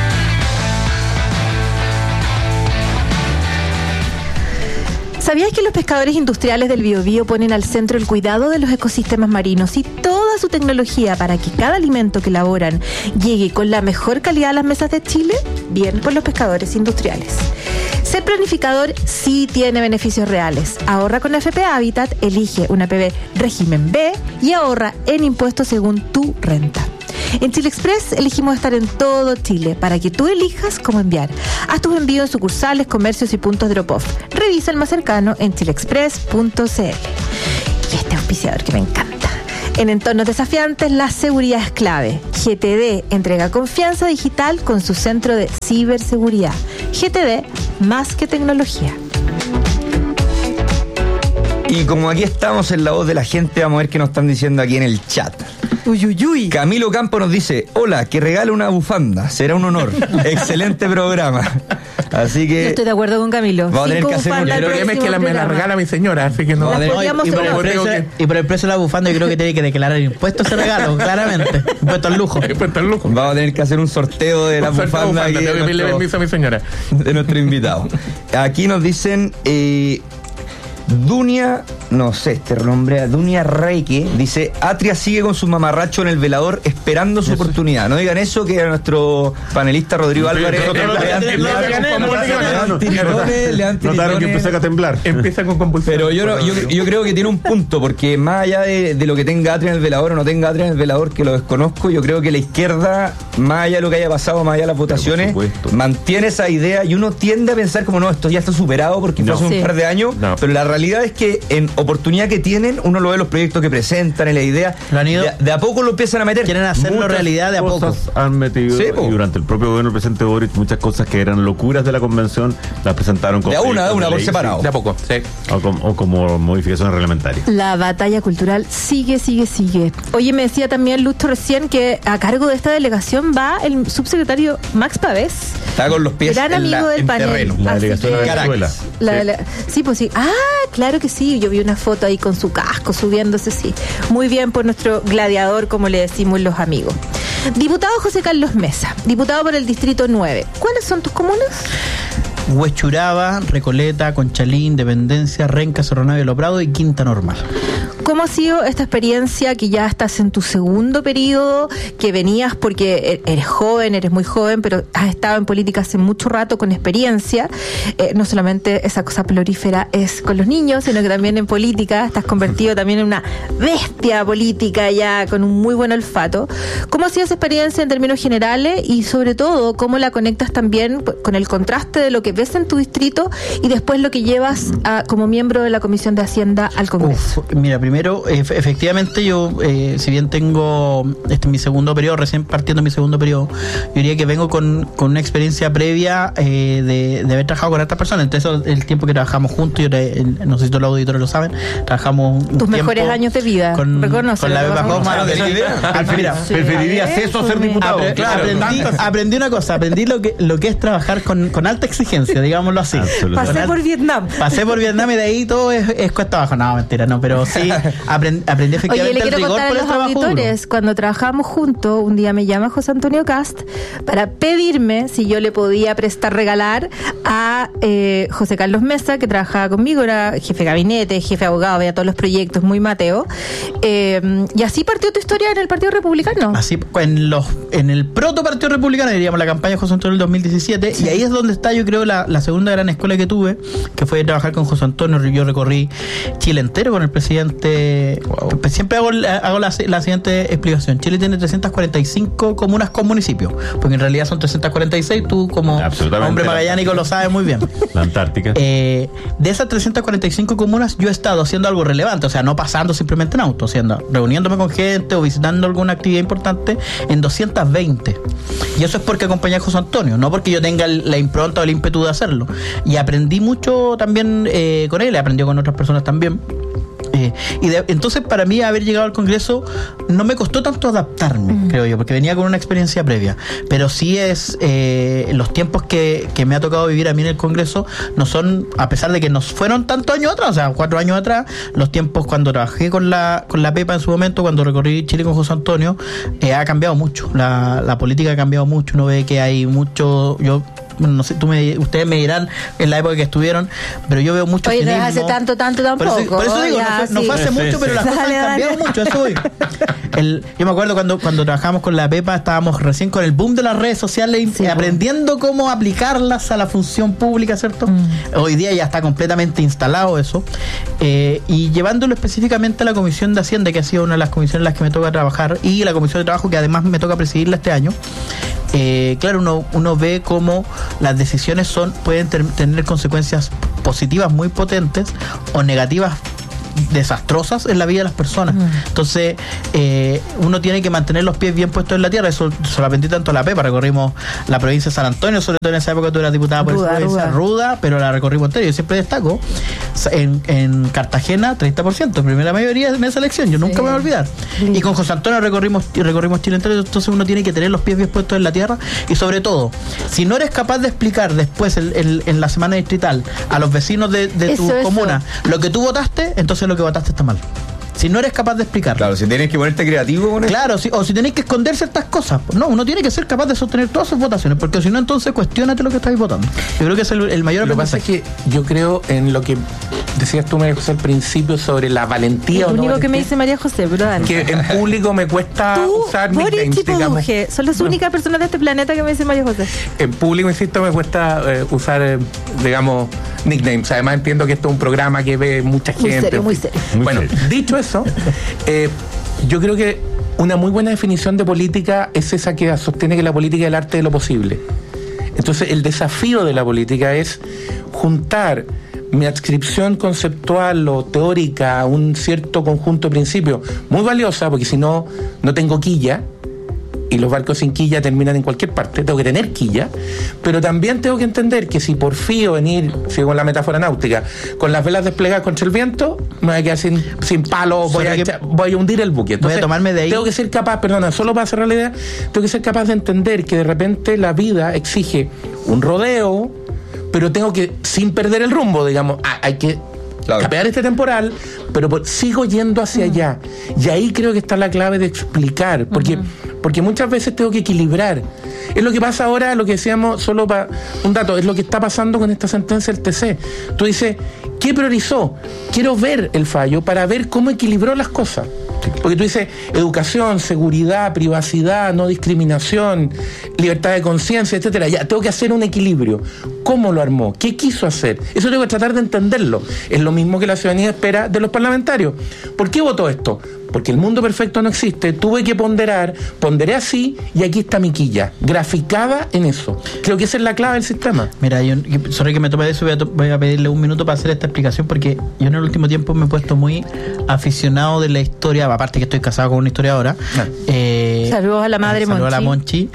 ¿Sabías que los pescadores industriales del Biobío ponen al centro el cuidado de los ecosistemas marinos y toda su tecnología para que cada alimento que elaboran llegue con la mejor calidad a las mesas de Chile? Bien por los pescadores industriales. Ser planificador sí tiene beneficios reales. Ahorra con AFP Habitat, elige una APB régimen B y ahorra en impuestos según tu renta. En Chile Express elegimos estar en todo Chile para que tú elijas cómo enviar. Haz tus envíos en sucursales, comercios y puntos drop-off. Revisa el más cercano en chileexpress.cl. Y este auspiciador que me encanta. En entornos desafiantes, la seguridad es clave. GTD entrega confianza digital con su centro de ciberseguridad. GTD, más que tecnología. Y como aquí estamos en La Voz de la Gente, vamos a ver qué nos están diciendo aquí en el chat. Uyuyuy. Camilo Campo nos dice: hola, que regale una bufanda, será un honor. Excelente programa. Así que yo estoy de acuerdo con Camilo. Vamos a tener que hacer el problema es que me la regala mi señora, así que no. Y por el precio de la bufanda yo creo que tiene que declarar impuestos ese regalo, claramente. Impuesto al lujo. Vamos a tener que hacer un sorteo de la bufanda. Tengo que pedirle permiso a mi señora. De nuestro invitado. Aquí nos dicen Dunia, no sé este nombre, Dunia Reike, dice: Atria sigue con su mamarracho en el velador esperando su oportunidad. No digan eso, que a nuestro panelista Rodrigo Álvarez notaron que empieza a temblar. Empieza con compulsión. Pero yo creo que tiene un punto, porque más allá de lo que tenga Atria en el velador o no tenga Atria en el velador, que lo desconozco, yo creo que la izquierda, más allá de lo que haya pasado, más allá de las votaciones, mantiene esa idea y uno tiende a pensar como no, esto ya está superado porque fue hace un par de años, pero la realidad es que en oportunidad que tienen, uno lo ve en los proyectos que presentan, en la idea, de a poco lo empiezan a meter. Quieren hacerlo realidad de a poco. Han metido, y durante el propio gobierno del presidente Boric, muchas cosas que eran locuras de la convención, las presentaron como de una por separado. De a poco, sí. O como modificaciones reglamentarias. La batalla cultural sigue. Oye, me decía también Lusto recién que a cargo de esta delegación va el subsecretario Max Pavés. Está con los pies gran amigo del panel. Terreno. La delegación de Venezuela. Sí, pues sí. Claro que sí. Yo vi una foto ahí con su casco subiéndose, sí. Muy bien por nuestro gladiador, como le decimos los amigos. Diputado José Carlos Mesa, diputado por el Distrito 9. ¿Cuáles son tus comunas? Huechuraba, Recoleta, Conchalí, Independencia, Renca, Cerro Navia, Lo Prado y Quinta Normal. ¿Cómo ha sido esta experiencia que ya estás en tu segundo periodo, que venías porque eres joven, eres muy joven, pero has estado en política hace mucho rato con experiencia? No solamente esa cosa florífera es con los niños, sino que también en política estás convertido también en una bestia política ya con un muy buen olfato. ¿Cómo ha sido esa experiencia en términos generales y sobre todo cómo la conectas también con el contraste de lo que ves en tu distrito y después lo que llevas como miembro de la Comisión de Hacienda al Congreso? Mira, primero, efectivamente yo, si bien tengo mi segundo periodo, recién partiendo mi segundo periodo, yo diría que vengo con una experiencia previa de haber trabajado con otras personas. Entonces, el tiempo que trabajamos juntos, no sé si todos los auditores lo saben, trabajamos tus mejores años de vida, con la Pepa Hoffman. ¿Preferirías eso a ser diputado? Aprendí una cosa, aprendí lo que es trabajar con alta exigencia, digámoslo así. Pasé por Vietnam y de ahí todo es cuesta abajo. No, mentira, no, pero sí aprendí efectivamente. Oye, le quiero contar a los auditores, cuando trabajamos juntos, un día me llama José Antonio Cast para pedirme si yo le podía regalar a José Carlos Mesa, que trabajaba conmigo, era jefe de gabinete, jefe de abogado, veía todos los proyectos, muy Mateo. Y así partió tu historia en el Partido Republicano. Así, en el proto Partido Republicano, diríamos, la campaña de José Antonio del 2017, sí. Y ahí es donde está, yo creo, la segunda gran escuela que tuve, que fue trabajar con José Antonio. Yo recorrí Chile entero con el presidente. Wow. Siempre hago la siguiente explicación. Chile tiene 345 comunas con municipios, porque en realidad son 346, tú como hombre magallánico lo sabes muy bien. La Antártica. De esas 345 comunas yo he estado haciendo algo relevante, o sea, no pasando simplemente en auto, reuniéndome con gente o visitando alguna actividad importante en 220. Y eso es porque acompañé a José Antonio, no porque yo tenga la impronta o el ímpetu de hacerlo. Y aprendí mucho también con él, aprendí con otras personas también. Entonces, para mí, haber llegado al Congreso no me costó tanto adaptarme, creo yo, porque venía con una experiencia previa. Pero sí es los tiempos que me ha tocado vivir a mí en el Congreso no son, a pesar de que no fueron tantos años atrás, o sea, 4 años atrás, los tiempos cuando trabajé con la Pepa en su momento, cuando recorrí Chile con José Antonio, ha cambiado mucho. La política ha cambiado mucho. Uno ve que hay mucho. No sé, ustedes me dirán en la época que estuvieron, pero yo veo mucho cinismo. Oye, hace tanto tampoco. Por eso digo, no fue hace mucho, pero las cosas han cambiado mucho, eso voy. Yo me acuerdo cuando trabajamos con la Pepa, estábamos recién con el boom de las redes sociales, aprendiendo cómo aplicarlas a la función pública, ¿cierto? Hoy día ya está completamente instalado eso, y llevándolo específicamente a la Comisión de Hacienda, que ha sido una de las comisiones en las que me toca trabajar, y la Comisión de Trabajo, que además me toca presidirla este año. Claro, uno ve cómo las decisiones pueden tener consecuencias positivas muy potentes o negativas desastrosas en la vida de las personas. Entonces, uno tiene que mantener los pies bien puestos en la tierra. Eso lo aprendí tanto a la Pepa. Recorrimos la provincia de San Antonio, sobre todo en esa época tú eras diputada por esa provincia, ruda, pero la recorrimos entera. Yo siempre destaco en Cartagena 30%, primera mayoría en esa elección, yo nunca me voy a olvidar. Y con José Antonio recorrimos Chile entero. Entonces uno tiene que tener los pies bien puestos en la tierra, y sobre todo, si no eres capaz de explicar después en la semana distrital a los vecinos de tu comuna lo que tú votaste, entonces lo que votaste está mal. Si no eres capaz de explicar. Claro, si tienes que ponerte creativo con eso. Claro, o si tenés que esconder ciertas cosas. No, uno tiene que ser capaz de sostener todas sus votaciones, porque si no, entonces cuestiónate lo que estás votando. Yo creo que es el mayor aprendizaje. Lo que pasa es que yo creo en lo que decías tú, María José, al principio sobre la valentía. Lo único que me dice María José, pero dale. Que en público me cuesta usar nicknames, digamos. Son las únicas personas de este planeta que me dicen María José. En público, insisto, me cuesta usar, digamos, nicknames. Además entiendo que esto es un programa que ve mucha gente. Muy serio. Bueno, dicho eso, yo creo que una muy buena definición de política es esa que sostiene que la política es el arte de lo posible. Entonces, el desafío de la política es juntar mi adscripción conceptual o teórica a un cierto conjunto de principios muy valiosa, porque si no, no tengo quilla, y los barcos sin quilla terminan en cualquier parte. Tengo que tener quilla, pero también tengo que entender que si porfío en ir, sigo con la metáfora náutica, con las velas desplegadas contra el viento, me voy a quedar sin palo, voy a hundir el buque. Entonces, voy a tomarme de ahí. Tengo que ser capaz, solo para cerrar la idea, tengo que ser capaz de entender que de repente la vida exige un rodeo, pero tengo que, sin perder el rumbo, digamos, hay que capear este temporal, pero sigo yendo hacia allá. Y ahí creo que está la clave de explicar, porque muchas veces tengo que equilibrar. Es lo que pasa ahora, lo que decíamos, solo para un dato, es lo que está pasando con esta sentencia del TC. Tú dices, ¿qué priorizó? Quiero ver el fallo para ver cómo equilibró las cosas. Porque tú dices educación, seguridad, privacidad, no discriminación, libertad de conciencia, etcétera. Ya, tengo que hacer un equilibrio. ¿Cómo lo armó? ¿Qué quiso hacer? Eso tengo que tratar de entenderlo. Es lo mismo que la ciudadanía espera de los parlamentarios. ¿Por qué votó esto? Porque el mundo perfecto no existe. Tuve que ponderé así, y aquí está mi quilla, graficada en eso. Creo que esa es la clave del sistema. Mira, sorry que me tome de eso, voy a pedirle un minuto para hacer esta explicación, porque yo en el último tiempo me he puesto muy aficionado de la historia, aparte que estoy casado con una historiadora. Saludos a la madre Monchi. Saludos a la Monchi.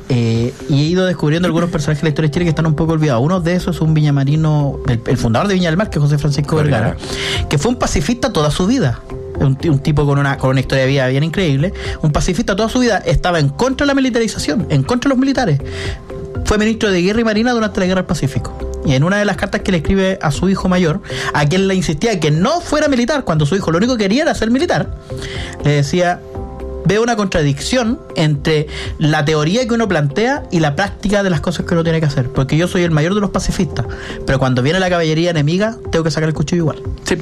Y he ido descubriendo algunos personajes de la historia de Chile que están un poco olvidados. Uno de esos es un viñamarino, el fundador de Viña del Mar, que es José Francisco Vergara, que fue un pacifista toda su vida. Un tipo con una historia de vida bien increíble. Un pacifista toda su vida. Estaba en contra de la militarización, en contra de los militares. Fue ministro de Guerra y Marina durante la Guerra del Pacífico. Y en una de las cartas que le escribe a su hijo mayor, a quien le insistía que no fuera militar, cuando su hijo lo único que quería era ser militar, le decía: veo una contradicción entre la teoría que uno plantea y la práctica de las cosas que uno tiene que hacer, porque yo soy el mayor de los pacifistas, pero cuando viene la caballería enemiga tengo que sacar el cuchillo igual. Sí.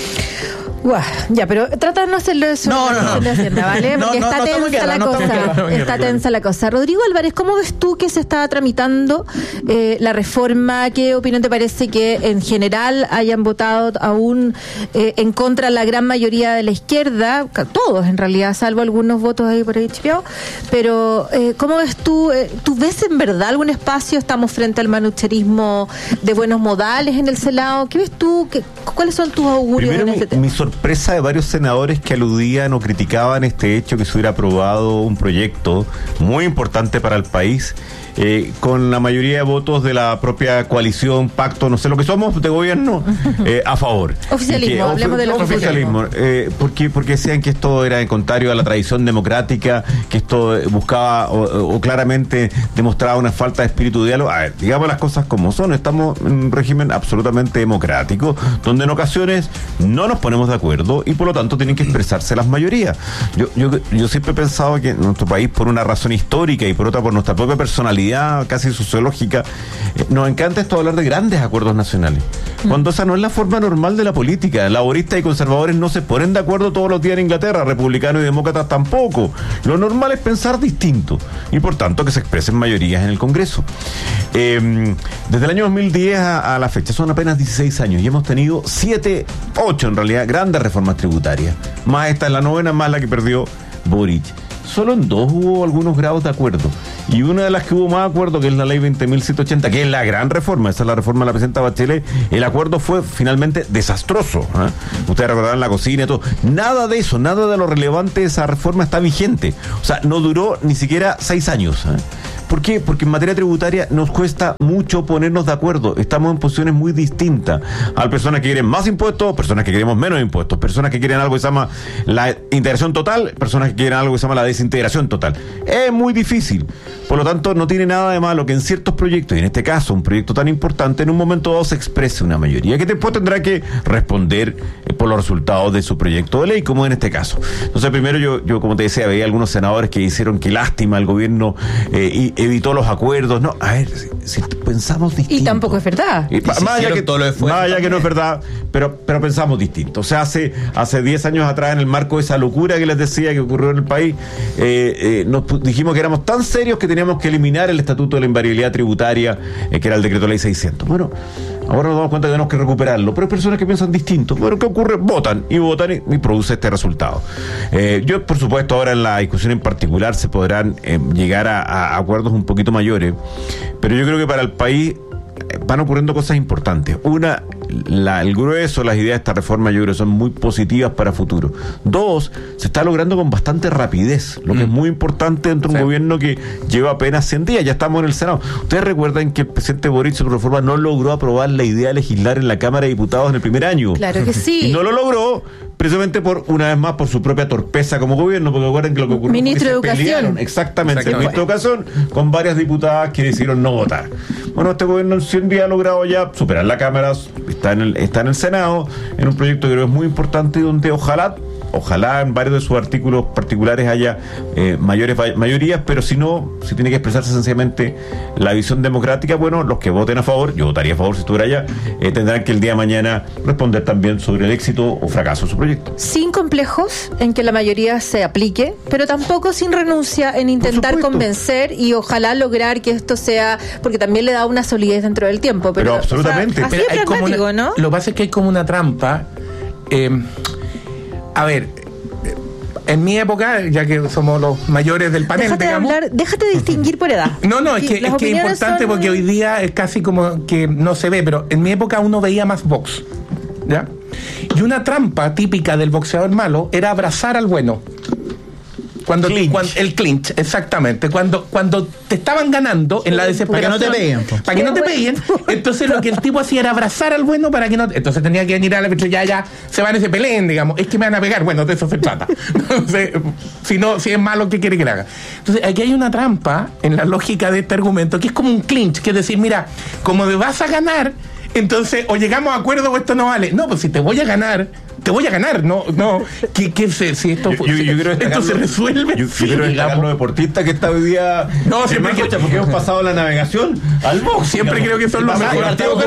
Ya, pero trata de no hacerlo eso. No. ¿Vale? Porque está tensa la cosa. Está tensa la cosa. Rodrigo Álvarez, ¿cómo ves tú que se está tramitando la reforma? ¿Qué opinión te parece que en general hayan votado aún en contra la gran mayoría de la izquierda? Todos, en realidad, salvo algunos votos ahí por ahí chipeados. Pero, ¿cómo ves tú? ¿Tú ves en verdad algún espacio? ¿Estamos frente al manucherismo de buenos modales en el Senado? ¿Qué ves tú? ¿Cuáles son tus augurios en este tema? sorpresa de varios senadores que aludían o criticaban este hecho que se hubiera aprobado un proyecto muy importante para el país, con la mayoría de votos de la propia coalición, pacto, no sé lo que somos, de gobierno, a favor. Oficialismo, hablemos del oficialismo. Porque decían que esto era en contrario a la tradición democrática, que esto buscaba o claramente demostraba una falta de espíritu de diálogo. A ver, digamos las cosas como son. Estamos en un régimen absolutamente democrático, donde en ocasiones no nos ponemos de acuerdo y por lo tanto tienen que expresarse las mayorías. Yo siempre he pensado que en nuestro país, por una razón histórica y por otra por nuestra propia personalidad casi sociológica, nos encanta esto de hablar de grandes acuerdos nacionales, cuando esa no es la forma normal de la política. Laboristas y conservadores no se ponen de acuerdo todos los días en Inglaterra, republicanos y demócratas tampoco. Lo normal es pensar distinto y por tanto que se expresen mayorías en el Congreso. Desde el año 2010 a la fecha son apenas 16 años y hemos tenido 8 en realidad grandes reformas tributarias, más esta es la 9ª, más la que perdió Boric. Solo en 2 hubo algunos grados de acuerdo. Y una de las que hubo más acuerdo, que es la ley 20.180, que es la gran reforma, esa es la reforma de la presidenta Bachelet, el acuerdo fue finalmente desastroso. Ustedes recordarán la cocina y todo. Nada de eso, nada de lo relevante de esa reforma está vigente. O sea, no duró ni siquiera 6 años. ¿Por qué? Porque en materia tributaria nos cuesta mucho ponernos de acuerdo. Estamos en posiciones muy distintas. Hay personas que quieren más impuestos, personas que queremos menos impuestos, personas que quieren algo que se llama la integración total, personas que quieren algo que se llama la desintegración total. Es muy difícil. Por lo tanto, no tiene nada de malo que en ciertos proyectos, y en este caso un proyecto tan importante, en un momento dado se exprese una mayoría que después tendrá que responder por los resultados de su proyecto de ley, como en este caso. Entonces, primero yo como te decía, veía algunos senadores que hicieron que lástima al gobierno y evitó los acuerdos. No, a ver, si pensamos distinto. Y tampoco es verdad. Más allá que no es verdad, pero pensamos distinto. O sea, hace 10 años atrás, en el marco de esa locura que les decía que ocurrió en el país, nos dijimos que éramos tan serios que teníamos que eliminar el estatuto de la invariabilidad tributaria, que era el decreto ley 600. Bueno, ahora nos damos cuenta que tenemos que recuperarlo, pero hay personas que piensan distinto. Bueno, ¿qué ocurre? Votan y produce este resultado. Yo, por supuesto, ahora en la discusión en particular se podrán llegar a acuerdos un poquito mayores, pero yo creo que para el país van ocurriendo cosas importantes. Una, el grueso, las ideas de esta reforma yo creo que son muy positivas para futuro. 2, se está logrando con bastante rapidez, lo que es muy importante dentro de un gobierno que lleva apenas 100 días, ya estamos en el Senado. Ustedes recuerdan que el presidente Boric, su reforma, no logró aprobar la idea de legislar en la Cámara de Diputados en el primer año. Claro que sí. Y no lo logró precisamente una vez más por su propia torpeza como gobierno, porque recuerden que lo que ocurrió Ministro de Educación. Pelearon, exactamente, el Ministro de Educación, con varias diputadas que decidieron no votar. Bueno, este gobierno en 100 días ha logrado ya superar la Cámara, está en el Senado, en un proyecto que creo que es muy importante, donde ojalá en varios de sus artículos particulares haya mayorías, pero si tiene que expresarse sencillamente la visión democrática, bueno, los que voten a favor, yo votaría a favor si estuviera allá, tendrán que el día de mañana responder también sobre el éxito o fracaso de su proyecto. Sin complejos en que la mayoría se aplique, pero tampoco sin renuncia en intentar convencer y ojalá lograr que esto sea, porque también le da una solidez dentro del tiempo. Pero absolutamente. O sea, así es pragmático, ¿no? Lo que pasa es que hay como una trampa. A ver, en mi época, ya que somos los mayores del panel, déjate de distinguir por edad. No, es que es importante porque hoy día es casi como que no se ve, pero en mi época uno veía más box, ¿ya? Y una trampa típica del boxeador malo era abrazar al bueno. El clinch, exactamente. Cuando te estaban ganando en la desesperación. Para que no te peguen. Para que no te peguen. Entonces lo que el tipo hacía era abrazar al bueno para que no. Entonces tenía que venir a la ya se van y se peleen, digamos. Es que me van a pegar. Bueno, de eso se trata. Entonces, si es malo, ¿qué quiere que le haga? Entonces aquí hay una trampa en la lógica de este argumento, que es como un clinch, que es decir, mira, como me vas a ganar, entonces o llegamos a acuerdo o esto no vale. No, pues si te voy a ganar, no, ¿qué sé? Si esto esto se resuelve. Yo quiero destacar los deportistas que está hoy día. No, siempre porque hemos pasado la navegación al box. Siempre creo que son los mejores. Partimos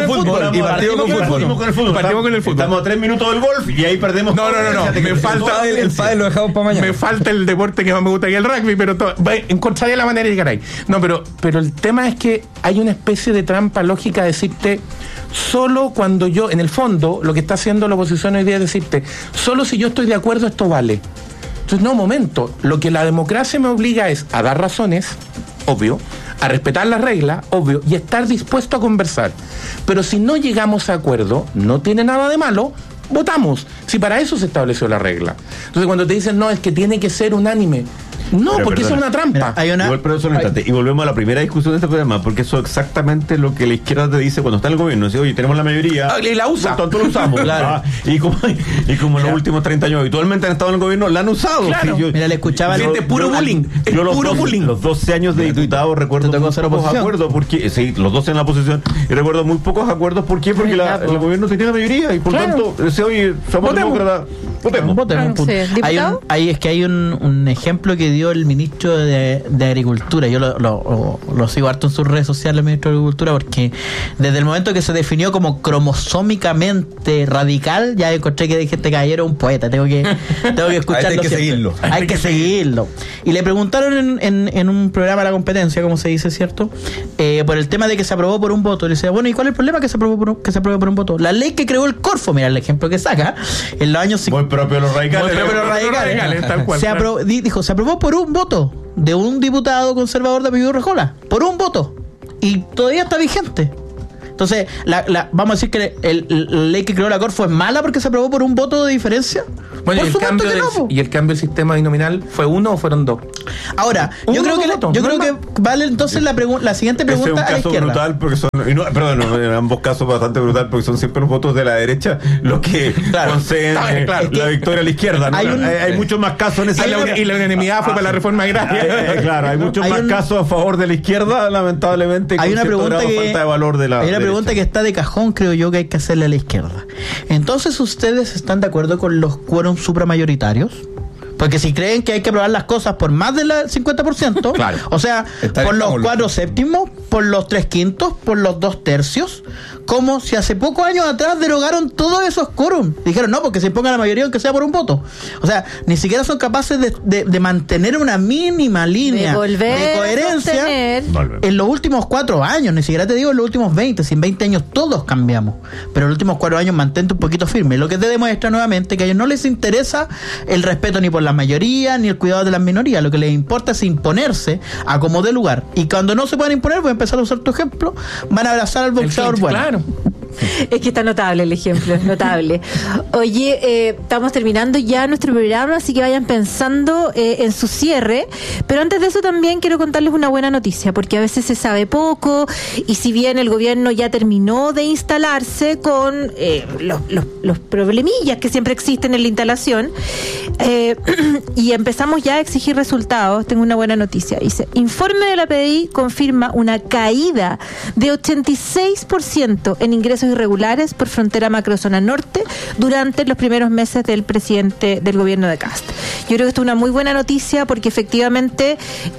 con el fútbol. Estamos a 3 minutos del golf y ahí perdemos. No. Me falta el pádel, lo dejamos para mañana. Me falta el deporte que más me gusta, que es el rugby, pero encontraré la manera de llegar ahí. No, pero el tema es que hay una especie de trampa lógica de decirte, solo cuando yo, en el fondo, lo que está haciendo la oposición hoy día es decirte, solo si yo estoy de acuerdo esto vale. Entonces, no, momento, lo que la democracia me obliga es a dar razones, obvio, a respetar las reglas, obvio, y estar dispuesto a conversar. Pero si no llegamos a acuerdo, no tiene nada de malo, votamos. Si para eso se estableció la regla. Entonces cuando te dicen, no, es que tiene que ser unánime. No, pero porque eso es una trampa. Igual, pero eso no es instante. Y volvemos a la primera discusión de este programa, porque eso es exactamente lo que la izquierda te dice cuando está en el gobierno. Dice, oye, tenemos la mayoría. Y la usa. Por tanto, lo usamos. Claro. Y como en los últimos 30 años habitualmente han estado en el gobierno, la han usado. Claro. Sí, Mira, le escuchaba puro bullying. Los 12 años de diputado recuerdo muy pocos acuerdos, porque sí, los 12 en la oposición, y recuerdo muy pocos acuerdos. ¿Por qué? Porque el gobierno tenía la mayoría y por tanto, dice, oye, somos demócratas. Votemos. Sí. Hay un ejemplo que dio el ministro de Agricultura. Yo lo sigo harto en sus redes sociales, el ministro de Agricultura, porque desde el momento que se definió como cromosómicamente radical, ya encontré que este caballero es un poeta. Tengo que escucharlo. Hay que seguirlo. Hay que seguirlo. Y le preguntaron en un programa de la competencia, como se dice, ¿cierto? Por el tema de que se aprobó por un voto. Le decía, bueno, ¿y cuál es el problema que se apruebe por un voto? La ley que creó el Corfo, mira el ejemplo que saca, en los años 50. Muy propio de los radicales. Tal cual. Se aprobó por un voto de un diputado conservador de apellido Rejola, por un voto, y todavía está vigente. Entonces, vamos a decir que la ley que creó la Corfo es mala porque se aprobó por un voto de diferencia. Bueno, ¿y el cambio del sistema binominal fue uno o fueron dos? Ahora, yo creo que vale entonces la siguiente pregunta a la izquierda. Brutal porque en ambos casos bastante brutal porque son siempre los votos de la derecha los que conceden la victoria a la izquierda, ¿no? Hay muchos más casos en esa y la unanimidad fue para la reforma agraria. Claro, hay muchos más casos a favor de la izquierda, lamentablemente, hay una pregunta de falta de valor de la hay una pregunta que está de cajón, creo yo, que hay que hacerle a la izquierda. Entonces, ¿ustedes están de acuerdo con los quórums supramayoritarios? Porque si creen que hay que aprobar las cosas por más del 50%, claro, o sea, por los 4/7, por los 3/5, por los 2/3, como si hace pocos años atrás derogaron todos esos quórums. Dijeron, no, porque se ponga la mayoría aunque sea por un voto. O sea, ni siquiera son capaces de mantener una mínima línea de coherencia en los últimos 4 años, ni siquiera te digo en los últimos 20, si en 20 años todos cambiamos, pero en los últimos 4 años mantente un poquito firme, lo que te demuestra nuevamente que a ellos no les interesa el respeto ni por la mayoría ni el cuidado de las minorías, lo que les importa es imponerse a como dé lugar, y cuando no se puedan imponer, voy a empezar a usar tu ejemplo, van a abrazar al boxeador bueno. Claro. Es que está notable el ejemplo, es notable. Oye, estamos terminando ya nuestro programa, así que vayan pensando en su cierre, pero antes de eso también quiero contarles una buena noticia, porque a veces se sabe poco, y si bien el gobierno ya terminó de instalarse con los problemillas que siempre existen en la instalación, y empezamos ya a exigir resultados, tengo una buena noticia. Dice, informe de la PDI confirma una caída de 86% en ingresos irregulares por frontera macrozona norte durante los primeros meses del presidente del gobierno de Kast. Yo creo que esto es una muy buena noticia porque efectivamente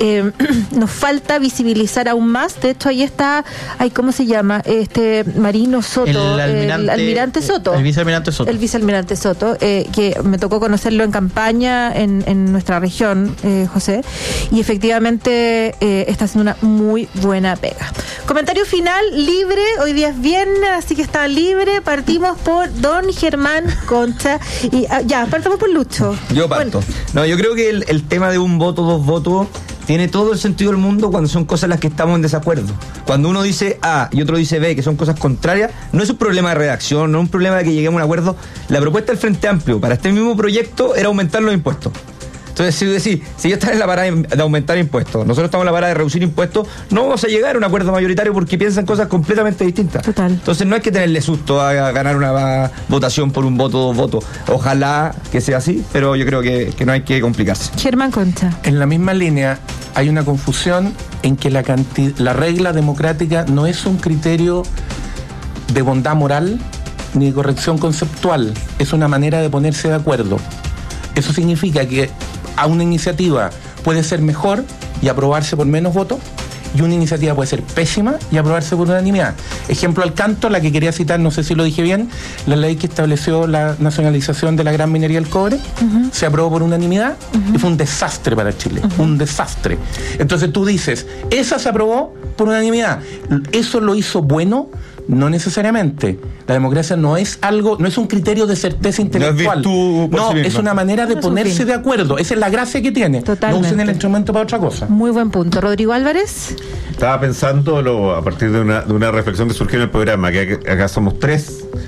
nos falta visibilizar aún más. De hecho, ahí está, ¿cómo se llama? Marino Soto, el almirante Soto. El vicealmirante Soto. El vicealmirante Soto, que me tocó conocerlo en campaña en nuestra región, José, y efectivamente está haciendo una muy buena pega. Comentario final, libre, hoy día es viernes, así que está libre. Partimos por don Germán Concha y partamos por Lucho. Yo parto. Bueno. No, yo creo que el tema de un voto, 2 votos tiene todo el sentido del mundo cuando son cosas en las que estamos en desacuerdo. Cuando uno dice A y otro dice B, que son cosas contrarias, no es un problema de redacción, no es un problema de que lleguemos a un acuerdo. La propuesta del Frente Amplio para este mismo proyecto era aumentar los impuestos. Entonces, si ellos están en la parada de aumentar impuestos, nosotros estamos en la parada de reducir impuestos, no vamos a llegar a un acuerdo mayoritario porque piensan cosas completamente distintas. Total. Entonces, no hay que tenerle susto a ganar una votación por un voto, 2 votos. Ojalá que sea así, pero yo creo que no hay que complicarse. Germán Concha. En la misma línea, hay una confusión en que la regla democrática no es un criterio de bondad moral ni de corrección conceptual, es una manera de ponerse de acuerdo. Eso significa que a una iniciativa puede ser mejor y aprobarse por menos votos, y una iniciativa puede ser pésima y aprobarse por unanimidad. Ejemplo al canto, la que quería citar, no sé si lo dije bien, la ley que estableció la nacionalización de la gran minería del cobre, se aprobó por unanimidad y fue un desastre para Chile, un desastre. Entonces tú dices, esa se aprobó por unanimidad, ¿eso lo hizo bueno? No necesariamente. La democracia no es un criterio de certeza intelectual. No, es una manera de ponerse de acuerdo. Esa es la gracia que tiene. Totalmente. No usen el instrumento para otra cosa. Muy buen punto. Rodrigo Álvarez. Estaba pensando a partir de una reflexión que surgió en el programa, que acá somos 3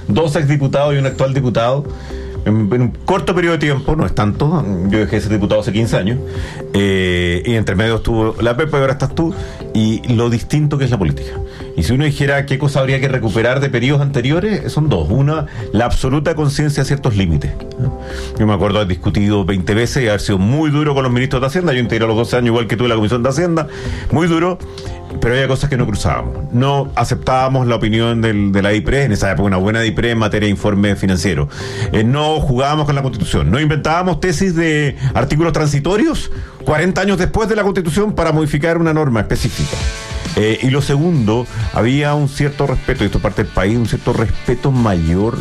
2 exdiputados y un actual diputado. En un corto periodo de tiempo, no es tanto, yo dejé de ser diputado hace 15 años, y entre medio estuvo la Pepa y ahora estás tú, y lo distinto que es la política. Y si uno dijera qué cosa habría que recuperar de periodos anteriores, son 2. Una, la absoluta conciencia de ciertos límites. Yo me acuerdo haber discutido 20 veces y haber sido muy duro con los ministros de Hacienda. Yo integré a los 12 años igual que tú en la Comisión de Hacienda, muy duro, pero había cosas que no cruzábamos. No aceptábamos la opinión de la DIPRE, en esa época una buena DIPRE en materia de informe financiero. No jugábamos con la Constitución, no inventábamos tesis de artículos transitorios 40 años después de la Constitución para modificar una norma específica. Y lo segundo, había un cierto respeto, y esto es parte del país, un cierto respeto mayor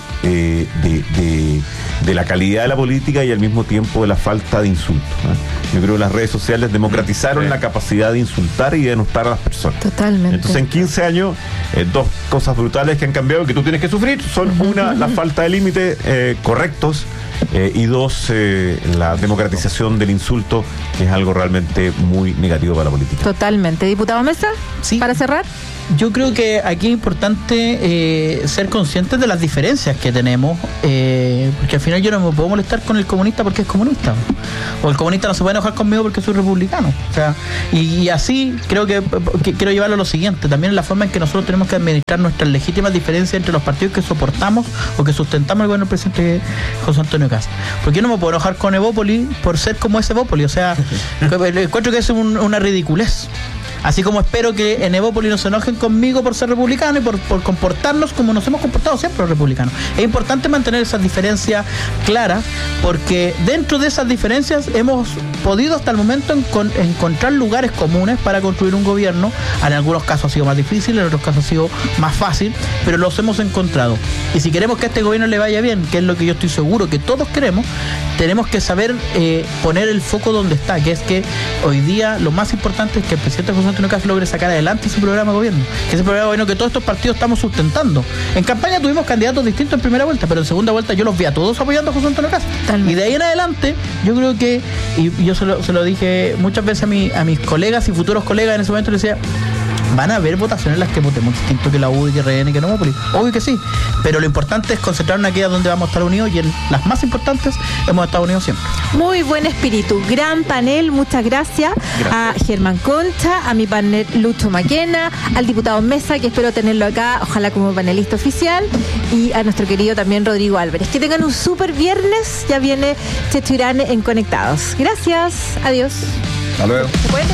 de la calidad de la política y al mismo tiempo de la falta de insultos. Yo creo que las redes sociales democratizaron la capacidad de insultar y de denostar a las personas. Totalmente. Entonces en 15 años, 2 cosas brutales que han cambiado y que tú tienes que sufrir son, una, la falta de límites correctos, y 2, la democratización del insulto, que es algo realmente muy negativo para la política. Totalmente. Diputado Mesa, sí. Para cerrar. Yo creo que aquí es importante ser conscientes de las diferencias que tenemos, porque al final yo no me puedo molestar con el comunista porque es comunista, o el comunista no se puede enojar conmigo porque soy republicano. O sea, y así creo que quiero llevarlo a lo siguiente, también en la forma en que nosotros tenemos que administrar nuestras legítimas diferencias entre los partidos que soportamos o que sustentamos el gobierno del presidente José Antonio Kast. Porque yo no me puedo enojar con Evópoli por ser como ese Evópoli, o sea, encuentro que es una ridiculez. Así como espero que en Evópoli no se enojen conmigo por ser republicano y por comportarnos como nos hemos comportado siempre los republicanos. Es importante mantener esas diferencias claras, porque dentro de esas diferencias hemos podido hasta el momento encontrar lugares comunes para construir un gobierno. En algunos casos ha sido más difícil, en otros casos ha sido más fácil, pero los hemos encontrado. Y si queremos que a este gobierno le vaya bien, que es lo que yo estoy seguro que todos queremos, tenemos que saber poner el foco donde está, que es que hoy día lo más importante es que el presidente José Antonio Kast logre sacar adelante su programa de gobierno, que ese programa de gobierno que todos estos partidos estamos sustentando. En campaña tuvimos candidatos distintos en primera vuelta, pero en segunda vuelta yo los vi a todos apoyando a José Antonio Kast. Y de ahí en adelante, yo creo que, y yo se lo dije muchas veces a mis colegas y futuros colegas en ese momento, les decía, van a haber votaciones en las que votemos distinto que la U y que RN y que no, obvio que sí, pero lo importante es concentrarnos en aquellas donde vamos a estar unidos, y en las más importantes hemos estado unidos siempre. Muy buen espíritu, gran panel, muchas gracias. A Germán Concha, a mi panel Lucho Maquena, al diputado Mesa, que espero tenerlo acá, ojalá como panelista oficial, y a nuestro querido también Rodrigo Álvarez. Que tengan un súper viernes, ya viene Checho Irane en Conectados. Gracias, adiós. Hasta luego.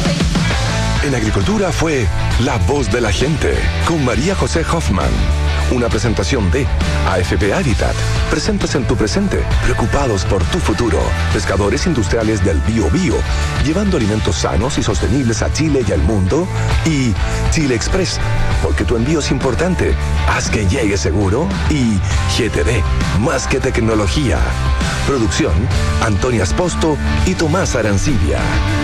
En Agricultura fue La Voz de la Gente con María José Hoffman. Una presentación de AFP Habitat. Presentes en tu presente, preocupados por tu futuro. Pescadores industriales del Biobío, llevando alimentos sanos y sostenibles a Chile y al mundo. Y Chile Express, porque tu envío es importante. Haz que llegue seguro. Y GTD, más que tecnología. Producción, Antonia Esposto y Tomás Arancibia.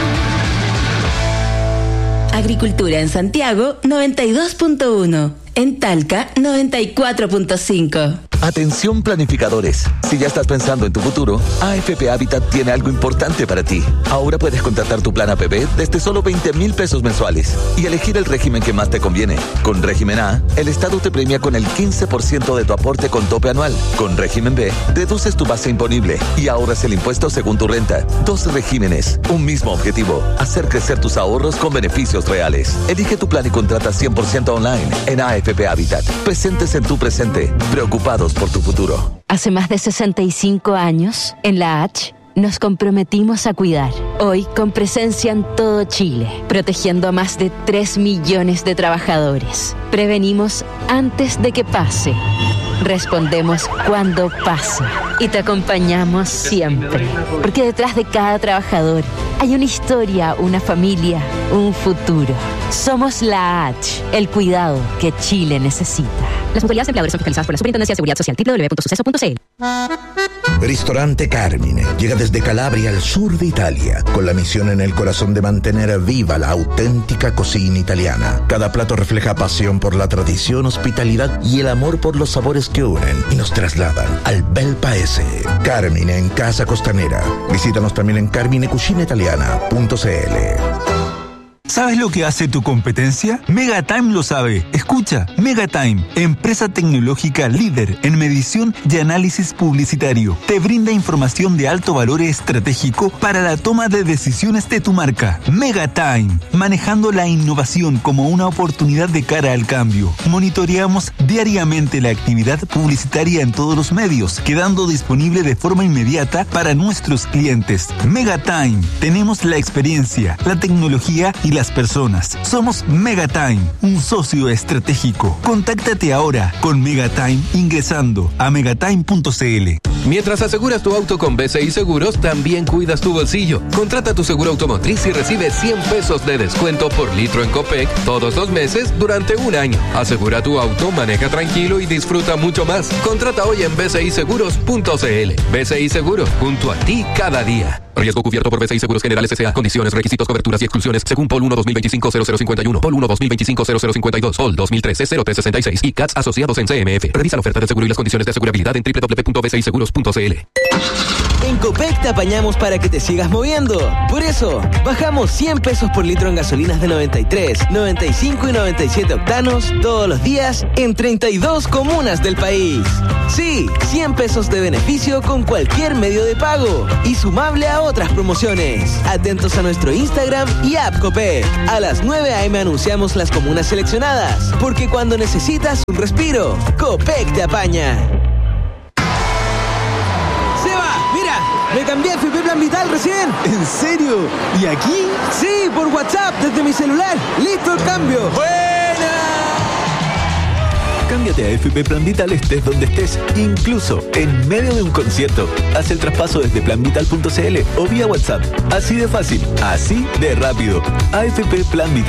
Agricultura en Santiago 92.1, en Talca 94.5. Atención planificadores, si ya estás pensando en tu futuro, AFP Habitat tiene algo importante para ti. Ahora puedes contratar tu plan APB desde solo 20,000 pesos mensuales y elegir el régimen que más te conviene. Con régimen A, el Estado te premia con el 15% de tu aporte con tope anual. Con régimen B, deduces tu base imponible y ahorras el impuesto según tu renta. 2 regímenes, un mismo objetivo: hacer crecer tus ahorros con beneficios reales. Elige tu plan y contrata 100% online en AFP Habitat. Presentes en tu presente, preocupados por tu futuro. Hace más de 65 años, en la H, nos comprometimos a cuidar. Hoy, con presencia en todo Chile, protegiendo a más de 3 millones de trabajadores. Prevenimos antes de que pase. Respondemos cuando pase. Y te acompañamos siempre. Porque detrás de cada trabajador hay una historia, una familia, un futuro. Somos la H, el cuidado que Chile necesita. Las mutualidades empleadores son fiscalizadas por la Superintendencia de Seguridad Social. www.suceso.cl. Ristorante Carmine llega desde Calabria al sur de Italia, con la misión en el corazón de mantener viva la auténtica cocina italiana. Cada plato refleja pasión por la tradición, hospitalidad y el amor por los sabores que unen y nos trasladan al bel paese. Carmine en Casa Costanera. Visítanos también en carminecucinaitaliana.cl. ¿Sabes lo que hace tu competencia? Megatime lo sabe. Escucha, Megatime, empresa tecnológica líder en medición y análisis publicitario. Te brinda información de alto valor estratégico para la toma de decisiones de tu marca. Megatime, manejando la innovación como una oportunidad de cara al cambio. Monitoreamos diariamente la actividad publicitaria en todos los medios, quedando disponible de forma inmediata para nuestros clientes. Megatime, tenemos la experiencia, la tecnología y las personas. Somos Megatime, un socio estratégico. Contáctate ahora con Megatime ingresando a megatime.cl. Mientras aseguras tu auto con BCI Seguros, también cuidas tu bolsillo. Contrata tu seguro automotriz y recibe 100 pesos de descuento por litro en Copec todos los meses durante un año. Asegura tu auto, maneja tranquilo y disfruta mucho más. Contrata hoy en bciseguros.cl. BCI Seguros, junto a ti cada día. Riesgo cubierto por BCI Seguros Generales S.A. Condiciones, requisitos, coberturas y exclusiones según Pol 1 2025-0051, Pol 1 2025-0052, Pol 2013-0366 y CATS asociados en CMF. Revisa la oferta del seguro y las condiciones de asegurabilidad en www.bciseguros.cl. En Copec te apañamos para que te sigas moviendo. Por eso, bajamos 100 pesos por litro en gasolinas de 93, 95 y 97 octanos todos los días en 32 comunas del país. Sí, 100 pesos de beneficio con cualquier medio de pago y sumable a otras promociones. Atentos a nuestro Instagram y app Copec. A las 9 a.m. anunciamos las comunas seleccionadas, porque cuando necesitas un respiro, Copec te apaña. Me cambié a FP Plan Vital recién. ¿En serio? ¿Y aquí? Sí, por WhatsApp, desde mi celular. ¡Listo el cambio! ¡Buena! Cámbiate a FP Plan Vital estés donde estés, incluso en medio de un concierto. Haz el traspaso desde planvital.cl o vía WhatsApp. Así de fácil, así de rápido. AFP Plan Vital.